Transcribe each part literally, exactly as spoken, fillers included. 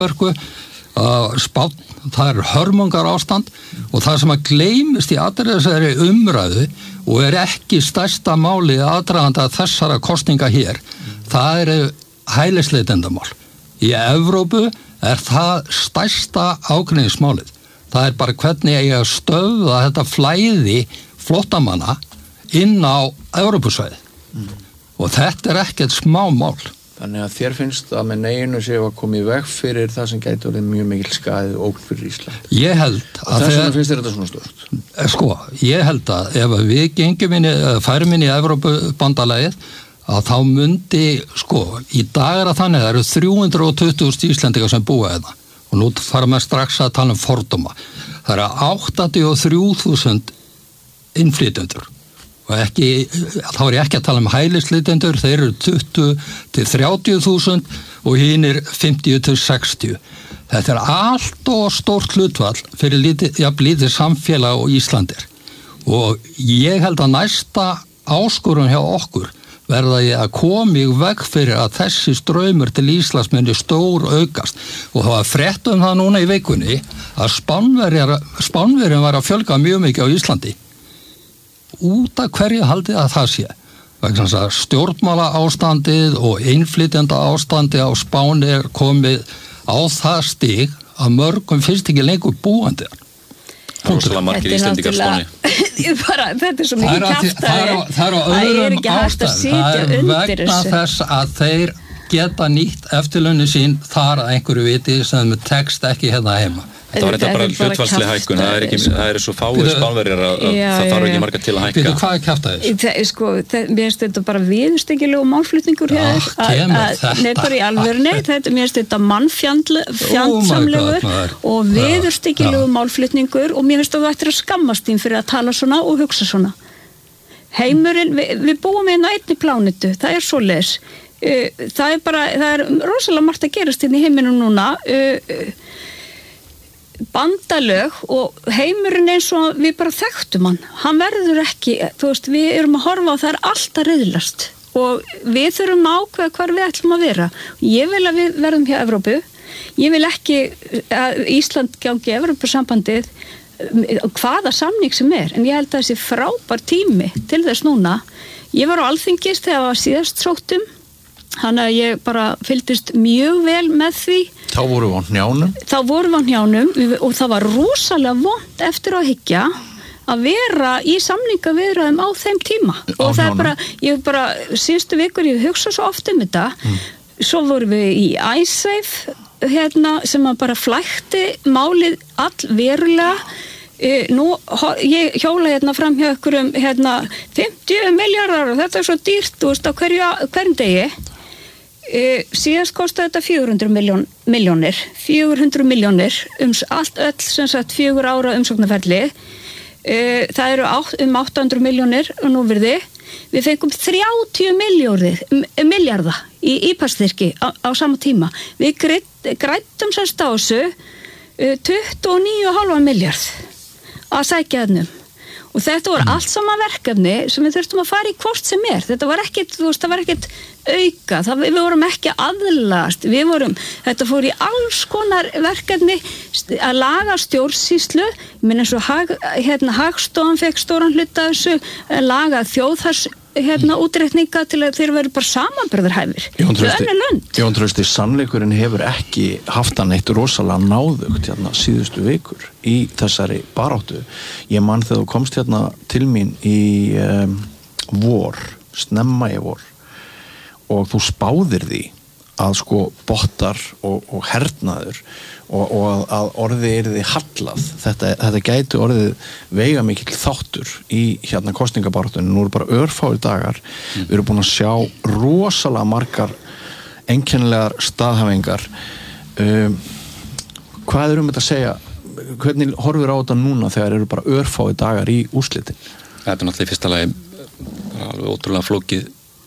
Danmörku, uh, Spánn, það er hörmungar ástand og það sem að gleymist í allri þessari umræðu og er ekki stærsta máli aðdraganda þessara kosninga hér, það eru hælisleitendamál. Í Evrópu er það stærsta ágreiningsmálið. Það er bara hvernig eigi að stöðva þetta flæði flóttamanna inn á Evrópusvæði. Mm. Og þetta er ekkert smá mál. Þannig að þér finnst að með neginu séu að koma í veg fyrir það sem gæti orðið mjög mikil skaðið og ógn fyrir Ísland. Ég held að þess vegna finnst þér þetta svona stórt. Sko, ég held að ef við gengjum inn í, færum inn í Evrópubandalagið, að þá myndi, sko, í dag er að þannig, það eru þrjú hundruð tuttugu þúsund Íslendingar sem búa þetta. Og nú fara maður strax að tala um fordóma. Það eru áttatíu og þrjú þúsund innflytjendur. Og ekki, þá er ég ekki að tala um hælisleitendur, þeir eru tuttugu til þrjátíu þúsund og hinir fimmtíu til sextíu. Þetta er allt og stórt hlutvall fyrir lítið, jafn lítið samfélag og Íslandir. Og ég held að næsta áskorun hjá okkur verða ég að koma í veg fyrir að þessi straumur til Íslands muni stór aukast. Og það var frétt um það núna í vikunni að Spánverjar var að fjölga mjög mikið á Íslandi. Út af hverju haldið að það sé? Vegna þess að stjórnmála ástandið og innflytjenda ástandi á Spáni er komið á það stig að mörgum finnst ekki lengur búandi. Rosalega margir Íslendingar Spáni. Bara, þetta er svo mikið kjaftaði. Það er á öðrum ástæðum. Það er vegna þess að þeir geta nýtt eftirlaunir sín þar að einhverju viti sem tekst ekki hérna heima. Það var þetta bara hlutfallsleg hækkun, það er ekki, það er svo fáir Spánverjar að það þarf ekki marga til að hækka. Býtu, hvað er kjaftaðis? Sko, mér finnst þetta bara viðurstyggilegu málflutningur hér. Já, kemur þetta. Nei, bara í alvörunni, þetta, mér finnst þetta mannfjandsamlegur og viðurstyggilegu málflutningur og mér finnst að þú ættir að skammast þín fyrir að tala svona og hugsa svona. Heimurinn, við, við búum hérna einni plánetu, það er svoleiðis. Það er bara, það er rosalega margt að gerast hérna í heiminum núna. Bandalög og heimurinn eins og við bara þekktum hann hann verður ekki, þú veist, við erum að horfa á það er alltaf riðlast og við þurfum að ákveða hvar við ætlum að vera. Ég vil að við verðum hjá Evrópu, ég vil ekki að Ísland gangi Evrópusambandið hvaða samning sem er, en ég held að þessi frábær tími til þess núna. Ég var á Alþingis þegar það var síðast sóttum, þannig að ég bara fylgdist mjög vel með því. Þá voru við á hnjánum? Þá voru við á hnjánum og það var rosalega vont eftir að hyggja að vera í samningaviðræðum á þeim tíma. Á og það er bara, ég bara, síðustu vikur ég hugsa svo oft um þetta, mm. svo voru við í iSafe, hérna, sem að bara flækti málið all verulega. Uh, nú, ég hjóla hérna fram hjá ykkur um hérna, fimmtíu milljarðar og þetta er svo dýrt, þú veist, á hverju, hverjum degi. Uh, síðast kostaði þetta fjögur hundruð milljón, milljónir, fjögur hundruð milljónir, um allt öll sem sagt fjögur ára umsóknarferli. Uh, það eru átt, um átta hundruð milljónir og nú verði. Við fengum þrjátíu milljarða í ípastyrki á, á sama tíma. Við grættum sérst á þessu uh, tuttugu og níu komma fimm milljarð að sækja þennum. Og þetta voru allt saman verkefni sem við þurftum að fara í hvort sem er. Þetta var ekkit, þú veist, það var ekkit auka. Það, við vorum ekki aðlast. Við vorum, þetta fór í alls konar verkefni að laga stjórnsýslu. Ég meina eins og hag, hérna, Hagstofan fekk stóran hluta af þessu, laga þjóðhars hérna útreikninga til að þeir veru bara samanburðarhæfir. Jón Trausti, Jón Trausti, sannleikurinn hefur ekki haft hann eitt rosalega náðugt hérna síðustu vikur í þessari baráttu. Ég man þegar þú komst hérna til mín í um, vor, snemma í vor og þú spáðir því að sko bottar og, og hernaður og, og að, að orðið yrði hallað. Þetta, þetta gæti orðið veigamikill þáttur í hérna kosningabaráttunni. Nú eru bara örfáir dagar. Mm. Við erum búin að sjá rosalega margar einkennilegar staðhæfingar. Um, hvað erum við að segja? Hvernig horfir á þetta núna þegar eru bara örfáir dagar í úrslitin? Þetta er náttúrulega í fyrsta lagi alveg ótrúlega flókið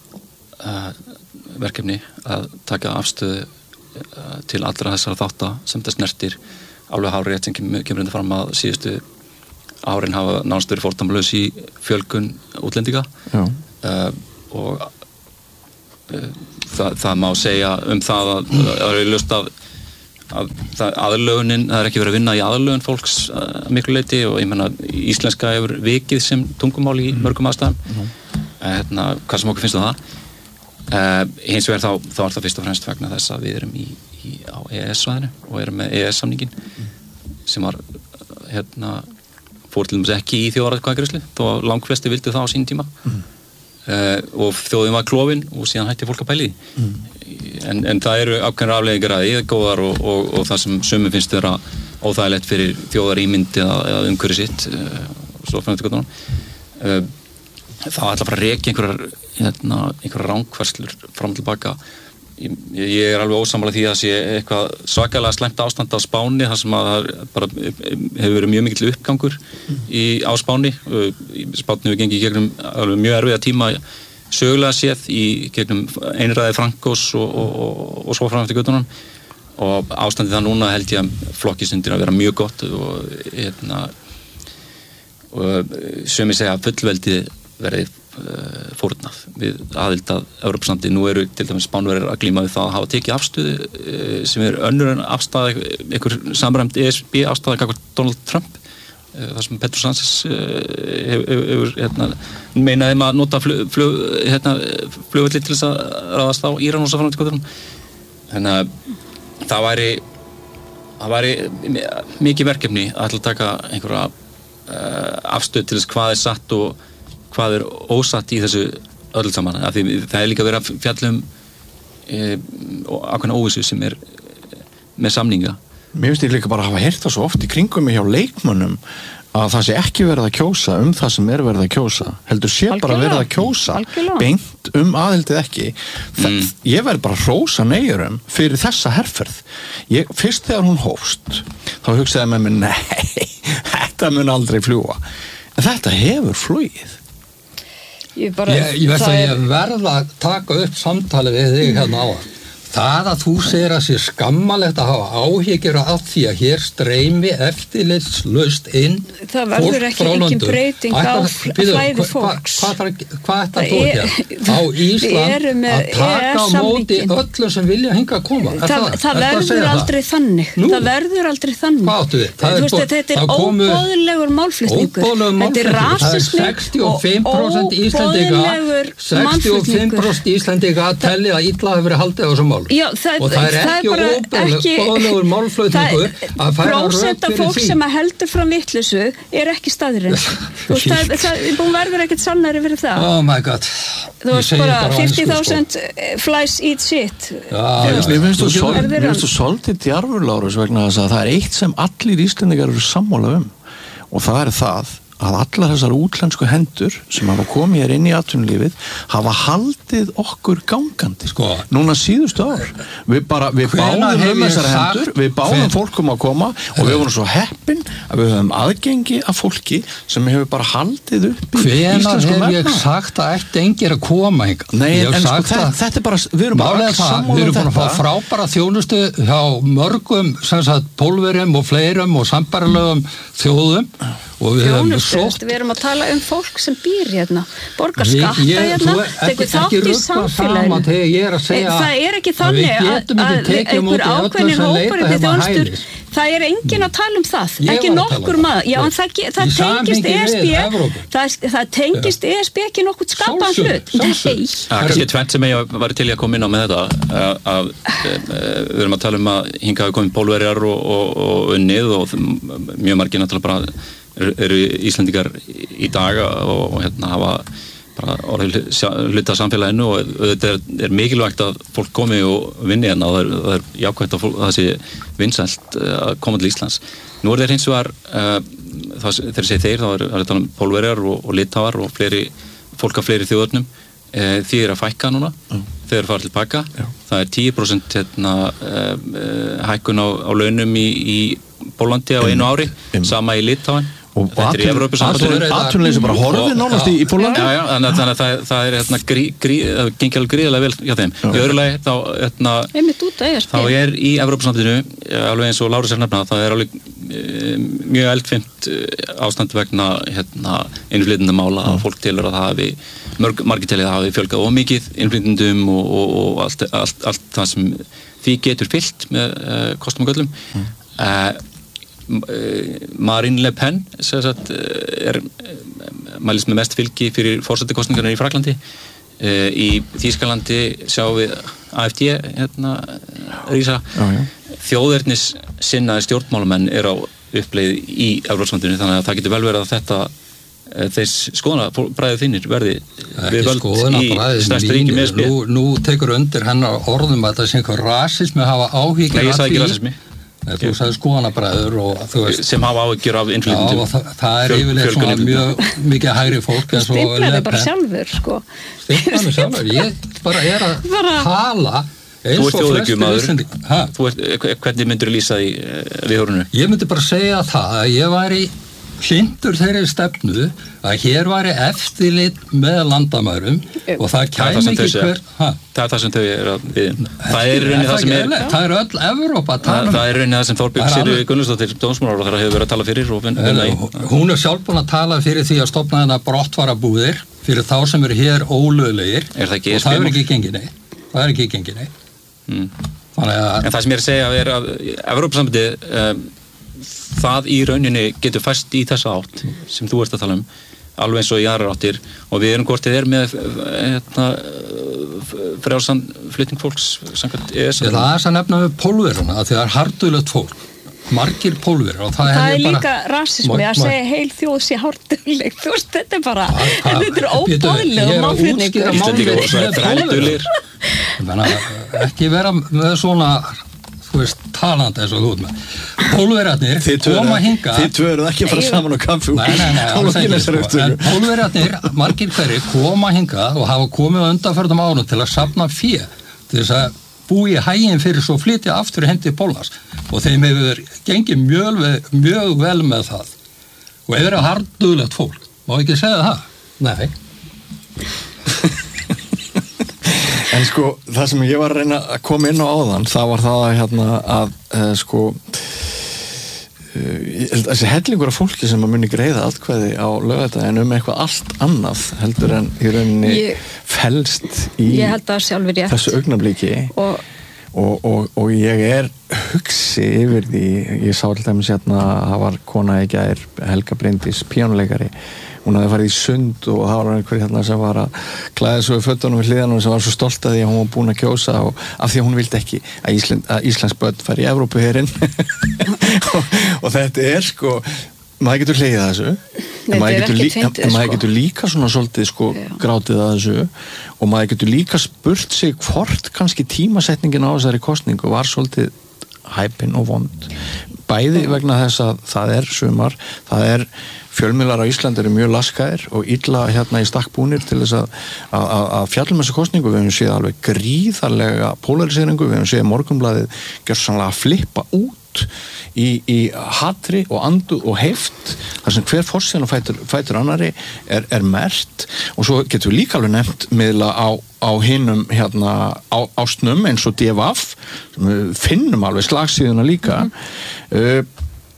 uh, verkefni að taka afstöðu uh, til allra þessara þátta sem það snertir. Alveg hárrétt sem kemur, kemur fram að síðustu árin hafa nánast verið fordæmalaus í fjölgun útlendinga uh, og uh, það, það má segja um það að það er ljóst að að það, aðlögunin, það er ekki verið að vinna í aðlögun fólks uh, miklu leyti og ég menna íslenska hefur vikið sem tungumál í mörgum aðstæðum mm. hérna, hvað sem okkur finnst um það uh, hins vegar þá, þá er það fyrst og fremst vegna þess að við erum í, í, á E E S-svæðinu og erum með E E S-samningin mm. sem var hérna, fór til dæmis ekki í þjóðaratkvæðagreiðslu þó að langflesti vildu það á sín tíma mm. uh, og þjóðin var klofin og síðan hætti fólk að pæla í mm. En, en það eru ákveðnar afleiðingar að því góðar og, og, og það sem sumum finnst vera óþægilegt fyrir þjóðarímynd eða, eða umhverfi sitt uh, og svo fyrir þetta uh, það ætla að fara að reka einhverjar hérna, einhverjar rángfærslur fram tilbaka ég, ég er alveg ósammála því að sé eitthvað svakalega slæmt ástand á Spáni þar sem að það bara hefur verið mjög mikill uppgangur í, á Spáni Spáni hefur gengið í gegnum mjög erfiða tíma sögulega séð í gegnum einræði Frankos og, og, og, og svo fram eftir göttunum og ástandið það núna held ég að flokkist undir að vera mjög gott og, hérna, og sumir segja að fullveldi verði uh, fórnað við aðild að Evrópusandi. Nú eru til dæmis Spánverjar að glíma við það að hafa tekið afstöðu uh, sem er önnur en afstæða einhver samræmd E S B afstæða gagnvart Donald Trump þar sem Pedro Sánchez hefur hérna, meinaði maður að nota flug, flug, hérna, flugvelli til þess að ráðast á Íran og svo fram til göttunum. Þannig að það væri það væri mikið verkefni að ætla að taka einhverja uh, afstöð til þess hvað er satt og hvað er ósatt í þessu öll saman. Af því það er líka verið að fjalla um uh, ákveðna óvissu sem er með samninga. Mér finnst ég líka bara að hafa heyrt það svo oft í kringum mig hjá leikmönnum að það sé ekki verið að kjósa um það sem er verið að kjósa heldur sé Algjörlega. Bara verið að kjósa Algjörlega. Beint um aðildið ekki það, mm. ég verð bara að hrósa neyjurum fyrir þessa herferð ég, fyrst þegar hún hófst þá hugsaði með mig, nei, þetta mun aldrei fljúa en þetta hefur flugið Ég, bara, ég, ég veist að ég er... verð að taka upp samtali við þig hérna á það að þú segir að sé skammalegt að hafa áhyggjur af því að hér streymi eftirlitslaust inn það verður ekki engin breyting á flæði fólks hvað ætla þú hér á Ísland að taka á móti öllum sem vilja hinga að koma það, það, það verður aldrei það? þannig Nú? það verður aldrei þannig hvað áttu þið? Það veist, er, þetta er óboðlegur málflutningur þetta er rasismi sextíu og fimm prósent Íslendinga sextíu og fimm prósent Íslendinga að tellja að illa hefur verið haldið á þessum mál Já, það, og það er ekki óbóðlegur málflutningur að færa rauk fyrir því fólk sem að heldur fram vitleysu er ekki staðurinn það, það verður ekkert sannari fyrir það oh my god þú veist bara fifty thousand flies eat shit Mér finnst þú svolítið djarfur Lárus vegna þess að það er eitt sem allir Íslendingar eru sammála um og það er það að allar þessar útlensku hendur sem hafa komið hér inn í atvinnulífið hafa haldið okkur gangandi sko. Núna síðustu ár við bara, við báðum um þessar hendur við báðum fólkum að koma og við vorum svo heppin að við höfum aðgengi af fólki sem hefur bara haldið upp í íslensku hvenær hef ég sagt að eftir engir að koma hingað Nei, en sko þetta, þetta er bara við erum bara sammála við erum búin að fá frábæra þjónustu hjá mörgum sem sagt pólverjum og fleirum og sambærilegum þjóðum og við höfum sótt við erum að tala um fólk sem býr hérna borgar skatta hérna tekur þátt í samfélaginu það er ekki þannig að einhver ákveðni hópar upp í þjónustur það er enginn að tala um það ekki nokkur maður já, en það, það tengist E S B það, það tengist E S B ekki nokkur skapaðan hlut nei það er kannski tvennt sem ég var til að koma inn á með þetta að, að við erum að tala um að hingað hafi komið pólverjar og, og, og unnið og mjög margir náttúrulega bara eru Íslendingar í dag og, og hérna hafa bara orðið hluta samfélaginu og þetta er, er mikilvægt að fólk komi og vinni hérna og það er, það er jákvæmt að fólk, það sé vinsælt að koma til Íslands. Nú er þeir hins vegar uh, það, þegar segir þeir, þá er þetta um pólverjar og, og litháar og fleiri fólk af fleiri þjóðurnum uh, því er að fækka núna mm. þeir eru að fara til baka Já. Það er tíu prósent hérna, uh, hækkun á, á launum í, í Pólandi á einu ári um. sama í Litháen og atvinnuleysi bara horfið nánast í Pólandi já, já, þannig að það, það er hérna, grí, grí, það gengi alveg gríðarlega vel hjá þeim já. Í öðru lagi þá, hérna, þá er í Evrópusambandinu alveg eins og Lárus er nefna það er alveg mjög eldfimt ástand vegna hérna, innflytjendamála að fólk telur að það hafi mörg, margir telur að það hafi fjölgað ómikið innflytjendum og, og, og allt, allt, allt það sem því getur fyllt með uh, kostum og göllum mm. uh, Marine Le Pen sagt, er mælist með mest fylgi fyrir forsetakostningarnar í Fraklandi uh, í Þýskalandi sjáum við A F D hérna, rísa þjóðernis sinnaði stjórnmálamenn er á uppleið í Evrópssamtinu þannig að það getur vel verið að þetta þess skoðanabræðið þínir verði við völd í stærstu ríki með nú, nú tekur undir hennar orðum að það sé einhver rasismi hafa áhyggjur Nei, ég sagði ekki rasismi Nei, þú sagði skoðanabræður og þú veist sem hafa áhyggjur af innflytjendum Já, það, það er yfirleitt svona mjög mikið hægri fólk Stimplaði bara sjálfur sko Stimplaði sjálfur, ég bara er að bara... tala Þú ert þjóðhyggjumaður Hvernig myndur þú lýsa því viðhorfinu? Ég myndi bara segja það að ég væri hlindur þeirri stefnu að hér væri eftirlit með landamærum og það kæmi ekki hver ha? Það er það sem þau er að við Það er rauninni það sem er Það er öll Evrópa Það, það er rauninni það sem Þorbjörg Sigríður Gunnlaugsdóttir dómsmálaráðherra þegar hefur verið að tala fyrir og vinna Hún er sjálf búin að tala fyrir því að stofna þennan brottfararbúðir fyrir þá sem eru hér ólöglegir og það er ekki gengið nei Það er ekki gengið nei Mm. En það sem ég er að segja er að Evrópusambandið um, það í rauninni getur fæst í þessa átt sem þú ert að tala um alveg eins og í aðrar áttir og við erum hvort þið er með hérna, frjálsan flutning fólks samkvæmt E E S Það er þess að nefna við pólveruna að það er hardulegt fólk margir pólverur og það, það er bara, líka rasismi að segja heil þjóð sé hárduleg þú veist þetta er bara en þetta er óbóðileg málflutningur ekki vera með svona þú veist talandi eins og þú með pólverarnir koma hinga þið tvö eruð ekki að fara saman á kaffi nei, nei, nei, en pólverarnir margir hverjir koma hinga og hafa komið á undanförnum árum til að safna fé til þess að búi í hæginn fyrir svo flytja aftur heim til Póllands og þeim hefur gengið mjög, mjög vel með það og hefur verið hardulegt fólk má ekki segja það? Nei En sko, það sem ég var að reyna að koma inn á áðan það var það að hérna að uh, sko uh, þessi hellingur af fólki sem að muni greiða atkvæði á laugardaginn um eitthvað allt annað heldur en í rauninni ég, felst í þessu augnabliki og, og, og, og ég er hugsi yfir því ég sá til dæmis hérna að það var kona í gær Helga Bryndís, píanuleikari hún hafði farið í sund og það var einhver hérna sem var að klæða svo í fötunum við hliðanum sem var svo stolt að því að hún var búin að kjósa og af því að hún vildi ekki að, Ísland, að Íslands börn fari í Evrópuherinn og, og þetta er sko maður getur hlegið að þessu Nei, maður getur, lí, fyndið, en maður sko. getur líka svona svolítið sko Já. grátið að þessu og maður getur líka spurt sig hvort kannski tímasetningin á þessari kosningu var svolítið hæpin og vond bæði vegna þess að það er sumar það er fjölmiðlar á Íslandi eru mjög laskaðir og illa hérna í stakkbúnir til þess að, að, að fjallum þessu kosningu við höfum séð alveg gríðarlega polariseringu, við höfum séð Morgunblaðið gjörsamlega flippa út í, í hatri og anduð og heift þar sem hver forsíðan og fætur, fætur annari er, er merkt og svo getum við líka alveg nefnt miðla á, á hinum hérna á, ástnum eins og D V F sem við finnum alveg slagsíðuna líka mm-hmm. uh,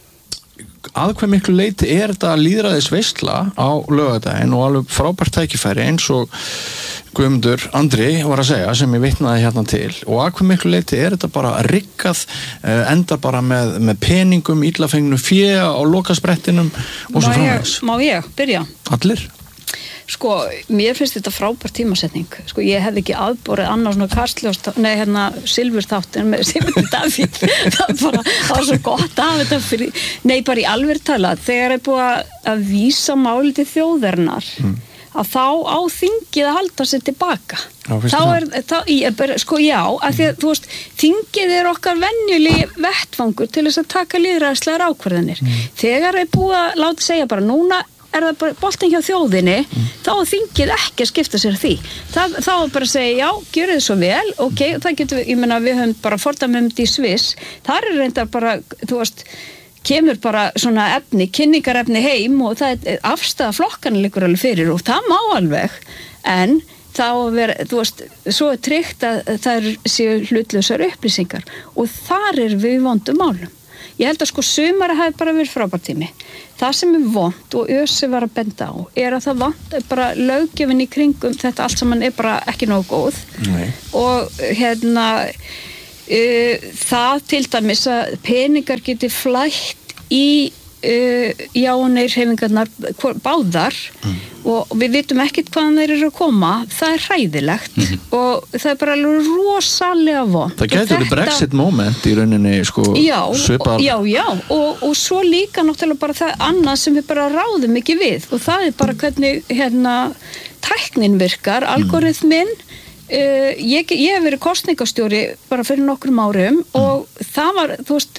að hve miklu leyti er þetta lýðræðis veisla á laugardaginn og alveg frábært tækifæri eins og Guðmundur Andri var að segja sem ég vitnaði hérna til og að hve miklu leyti er þetta bara riggað enda bara með, með peningum illafengnu fjö á lokasprettinum og svo framvegs. Má ég byrja? Allir? Sko, mér finnst þetta frábær tímasetning. Sko, ég hef ekki aðborið annars svona Kastljós, nei, hérna, Silfurþáttin með Sigmundur Davíð. það, bara, það var svo gott að þetta fyrir, nei, bara í alveg tala, þegar er búið að, að vísa máli til þjóðarinnar, mm. að þá á þingið að halda sér tilbaka. Já, þá er, þá, ég, sko, já, að því að, þú veist, þingið er okkar venjulegi vettfangur til þess að taka lýðræðislegar ákvarðanir. Mm. Þegar er búið að láta segja bara núna, er það bara boltinn hjá þjóðinni mm. þá er þingið ekki að skipta sér því það, þá er bara að segja, já, gjörðu þið svo vel ok, það getur við, ég menna við höfum bara fordæmum í Sviss, þar er reyndar bara, þú veist, kemur bara svona efni, kynningarefni heim og það er afstæða flokkan liggur alveg fyrir og það má alveg en þá ver, þú veist, svo er tryggt að það séu hlutlausar upplýsingar og þar er við vondum málum. Ég held að sko sumari hafi bara verið frábært tími. Það sem er vont og Össi var að benda á er að það vont bara löggjöfin í kringum þetta allt saman er bara ekki nógu góð. Nei. Og hérna uh, það til dæmis að peningar geti flætt í Uh, jáneir hefingarnar báðar mm. og við vitum ekkert hvaðan þeir eru að koma, það er hræðilegt mm. og það er bara alveg rosalega vont. Það getur þetta... Brexit moment í rauninni sko já, svipað. Já, já, og, og svo líka náttúrulega bara það annað sem við bara ráðum ekki við og það er bara hvernig hérna tæknin virkar, algoritminn mm. uh, ég, ég hef verið kosningastjóri bara fyrir nokkrum árum mm. og það var, þú veist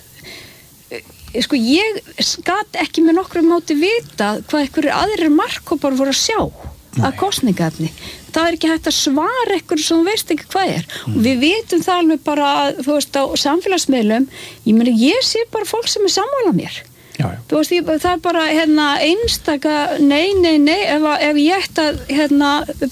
sko ég gat ekki með nokkru móti vita hvað einhverju aðrir markkópar voru að sjá að kosningaefni. Það er ekki hægt að svara einhverju sem þú veist ekki hvað er mm. og við vitum það alveg bara þú veist á samfélagsmiðlum ég meni ég sé bara fólk sem er sammála mér já, já. Þú veist ég, það er bara hérna einstaka nei, nei, nei ef, ef ég ætti að hérna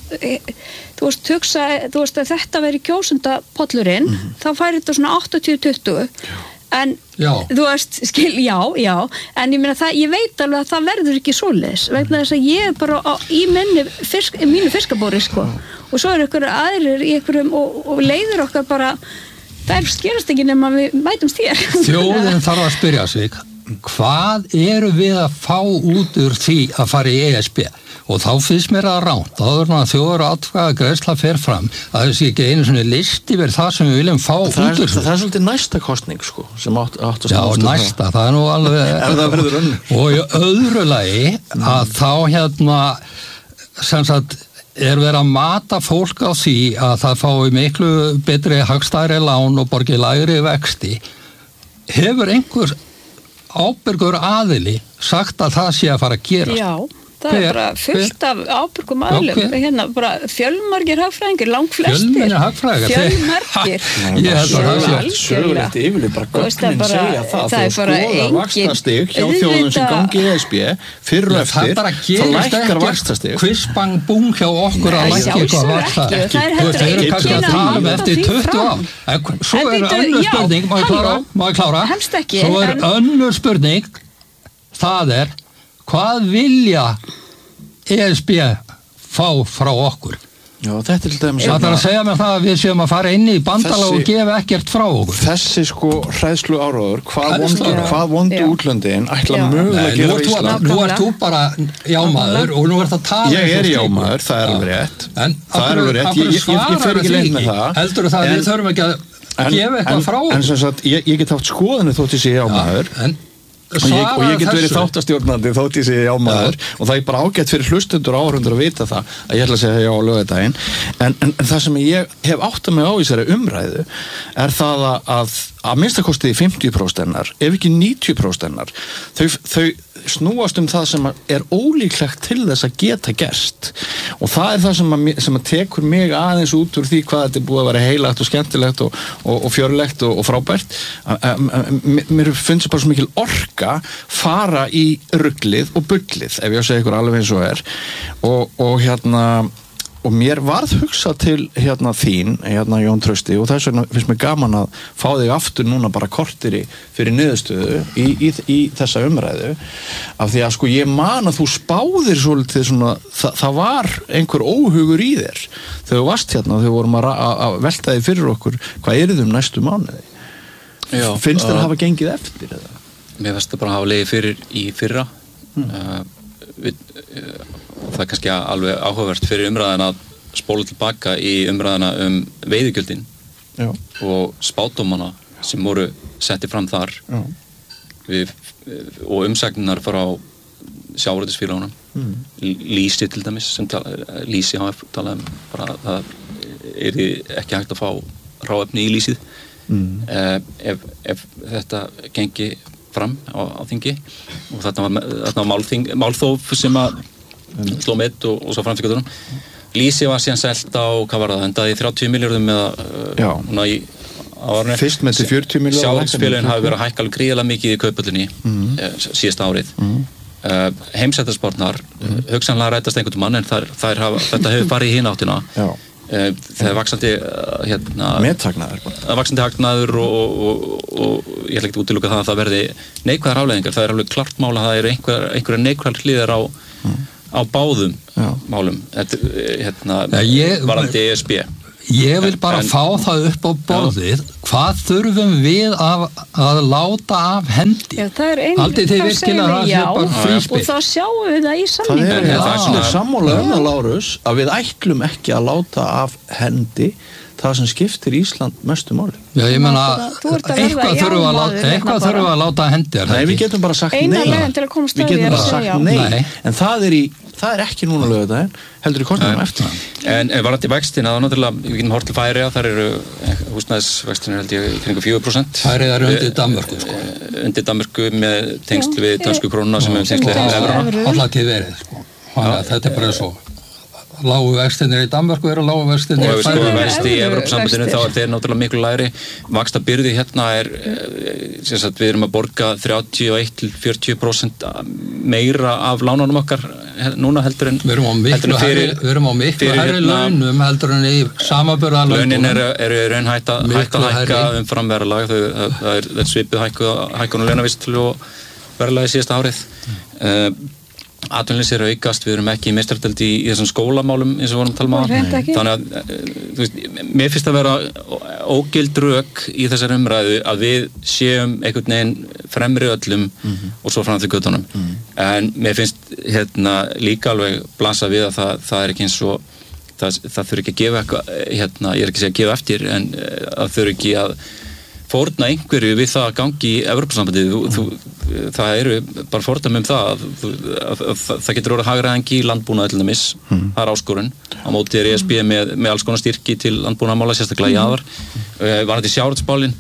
þú veist hugsa þú veist að þetta veri kjósendapollurinn mm. þá færi þetta svona áttatíu tuttugu en já. Þú veist, skil, já, já en ég meina það, ég veit alveg að það verður ekki svoleiðis, vegna þess að ég er bara á, í minni, fisk, mínu fiskabóri sko, og svo er ykkur aðrir í ykkurum og, og leiðir okkar bara það skerast ekki nema við mætumst hér. Þjóðin þarf að spyrja sig hvað eru við að fá út úr því að fara í E S B og þá finnst mér að ránt áður en að þjóðar atkvæða greiðsla fer fram að þessi ekki einu svona listi verið það sem við viljum fá út úr því. Það er svolítið næsta kostning sko sem átt, átt að já, næsta, það er nú alveg ef það verður önn og í öðru lagi að þá hérna sem sagt er verið að mata fólk á því að það fái miklu betri hagstæðri lán og borgi lægri vexti hefur einhver ábyrgur aðili sagt að það sé að fara að gerast. Já, það er bara fullt af ábyrgum aðilum, okay. hérna bara fjölmargir hagfræðingar, langflestir. Fjölmargir hagfræðingar. Fjölmargir. Ég held að það sé sögulegt yfirleitt bara gögnin segja það það er bara engin vaxtastig hjá þjóðum sem gangi í E S B fyrir og eftir, þá lækkar vaxtastig. Kvissbang búm hjá okkur að lækka eitthvað vaxtastig. Það er heldur ekki kannski að tala um eftir tuttugu ár. Svo er önnur spurning, má ég klára? Má ég klára? Svo er önnur spurning, það er hvað vilja E S B fá frá okkur? Já, þetta er til dæmis það er að segja mér það að við séum að fara inn í bandalag og gefa ekkert frá okkur. Þessi sko hræðslu áróður, hvað vondu, hvað vondu útlöndin ætla mögulega að gera Ísland? Nú ert þú bara jámaður og nú ert að tala ég er jámaður, það er alveg rétt það er alveg rétt, ég, ég, ég fer ekki leið með það heldur það að við þurfum ekki að gefa eitthvað frá okkur? En sem sagt, ég, ég get haft skoðinu þótt ég sé jámaður Og ég, og ég get verið þáttastjórnandi þótt ég sé já maður ja. Og það er bara ágætt fyrir hlustendur og áhorfendur að vita það að ég ætla að segja já á laugardaginn en, en, en það sem ég hef áttað mig á í þessari umræðu er það að, að, að minnstakosti fimmtíu prósent hennar ef ekki níutíu prósent hennar þau, þau snúast um það sem er ólíklegt til þess að geta gerst og það er það sem að, sem að tekur mig aðeins út úr því hvað þetta er búið að vera heilagt og skemmtilegt og, og, og fjörlegt og, og frábært mér finnst bara svo mikil orka fara í ruglið og bullið ef ég að segja ykkur alveg eins og er og, og hérna og mér varð hugsað til hérna þín, hérna Jón Trausti og þess vegna finnst mér gaman að fá þig aftur núna bara korteri fyrir niðurstöðu í, í, í þessa umræðu af því að sko ég man að þú spáðir svolítið svona, þa það var einhver óhugur í þér þegar þú varst hérna og þegar vorum að, að velta þig fyrir okkur hvað er þið um næstu mánuði? Já, finnst þér að hafa gengið eftir eða? Mér finnst það bara að hafa legið fyrir í fyrra hmm. uh, við, uh, það er kannski alveg áhugavert fyrir umræðina að spóla tilbaka í umræðina um veiðigjöldin Já. Og spádómana sem voru setti fram þar við, og umsagnar frá sjávarútvegsfélögunum mm. Lýsi til dæmis sem tala, Lýsi H F talaði um bara að það er ekki hægt að fá hráefni í lýsið mm. uh, ef, ef þetta gengi fram á, á þingi og þarna var, þarna var málþing, málþóf sem að sló mitt og, og svo framfíkjadunum Lýsi var síðan selt á, hvað var það, endaði þrjátíu milljörðum eða uh, í árunni fyrst með til fjörutíu milljörðum sjávarútvegsfélögin hafi verið að hækka alveg gríðarlega mikið í kaupöllinni mm. uh, síðasta árið mm. uh, heimsættarsportnar mm. uh, hugsanlega rætast einhvern mann en þær, þær hafa, þetta hefur farið í hinn áttina uh, það er vaxandi uh, hérna, meðhagnaður vaxandi hagnaður og, og, og, og ég ætla ekki að útiloka það að það verði neikvæðar afleiðingar, það er alveg klart mál að það eru einhver, einhverja neikvæðar hliðar á mm. á báðum Já. Málum þetta, hérna, ja, ég, varandi E S B Ég vil bara en, fá það upp á borðið, hvað þurfum við að, að láta af hendi? Já, það er einu, Haldið þið virkilega að það sé bara fríspil? Og þá sjáum við það í samningu. Það er allir sammála um það, Lárus, að við ætlum ekki að láta af hendi það sem skiptir Ísland mestu máli. Já, ég menna, eitthvað þurfum við að láta, eitthvað þurfum við að láta hendi. Nei, við getum bara sagt nei. Eina leiðin til að komast við getum bara sagt nei. nei. En það er í Það er ekki núna laugardaginn, heldur í kostnaðum eftir. En varandi vextina, þá náttúrulega, við getum hort til Færeyja, þar eru húsnæðisvextina held ég kringu fjögur prósent. Færeyja er undir Danmörku, sko. Undir Danmörku með tengsl við dönsku krónuna sem er tengsl við evruna. Alltaf til verið, sko. Þannig að þetta er bara svo. Lágu vextinir í Danmörku eru lágu vextinir og ef við skoðum vexti í Evrópusambandinu þá er þeir náttúrulega miklu lægri. Vaxtabyrði hérna er sem sagt við erum að borga þrjátíu og eitt til fjörutíu prósent meira af lánunum okkar núna heldur en við erum á miklu hærri við erum á miklu hærri launum heldur en í samanburðarlaunum. Launin eru eru raun hætta hætta hækka umfram verðlag, það er það svipið hækkun og launavísitölu og verðlagi síðasta árið. Atvinnuleysi er að aukast, við erum ekki í meistaradeldi í, í þessum skólamálum eins og vorum að tala um að þannig að þú veist, mér finnst að vera ógild rök í þessari umræðu að við séum einhvern veginn fremri öllum mm-hmm. og svo fram til göttunum mm-hmm. en mér finnst hérna líka alveg blasa við að það, það er ekki eins og það, það þurfi ekki að gefa eitthvað hérna, ég er ekki að segja að gefa eftir en það þurfi ekki að fórna einhverju við það að gangi í Evrópusambandið, mm. það eru bara fordæmi um það að, að, að, að það getur orðið hagræðingi í landbúnaði til dæmis, mm. það er áskorun á móti er E S B með, með alls konar styrki til landbúnaðarmála, sérstaklega í jaðar mm. var þetta í sjávarútvegsmálin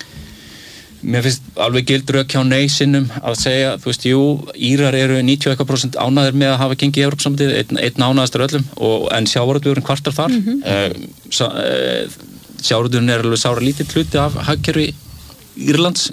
mér finnst alveg gild rök hjá nei sinnum að segja, þú veist, jú Írar eru níutíu og eitt prósent ánægðir með að hafa gengið í Evrópusambandið, einn, einn ánægðastur öllum og, en sjávarútvegurinn kvartar þar mm-hmm. uh, sa, uh, sjávarútvegurinn er alveg sára lítill hluti af hagkerfi Írlands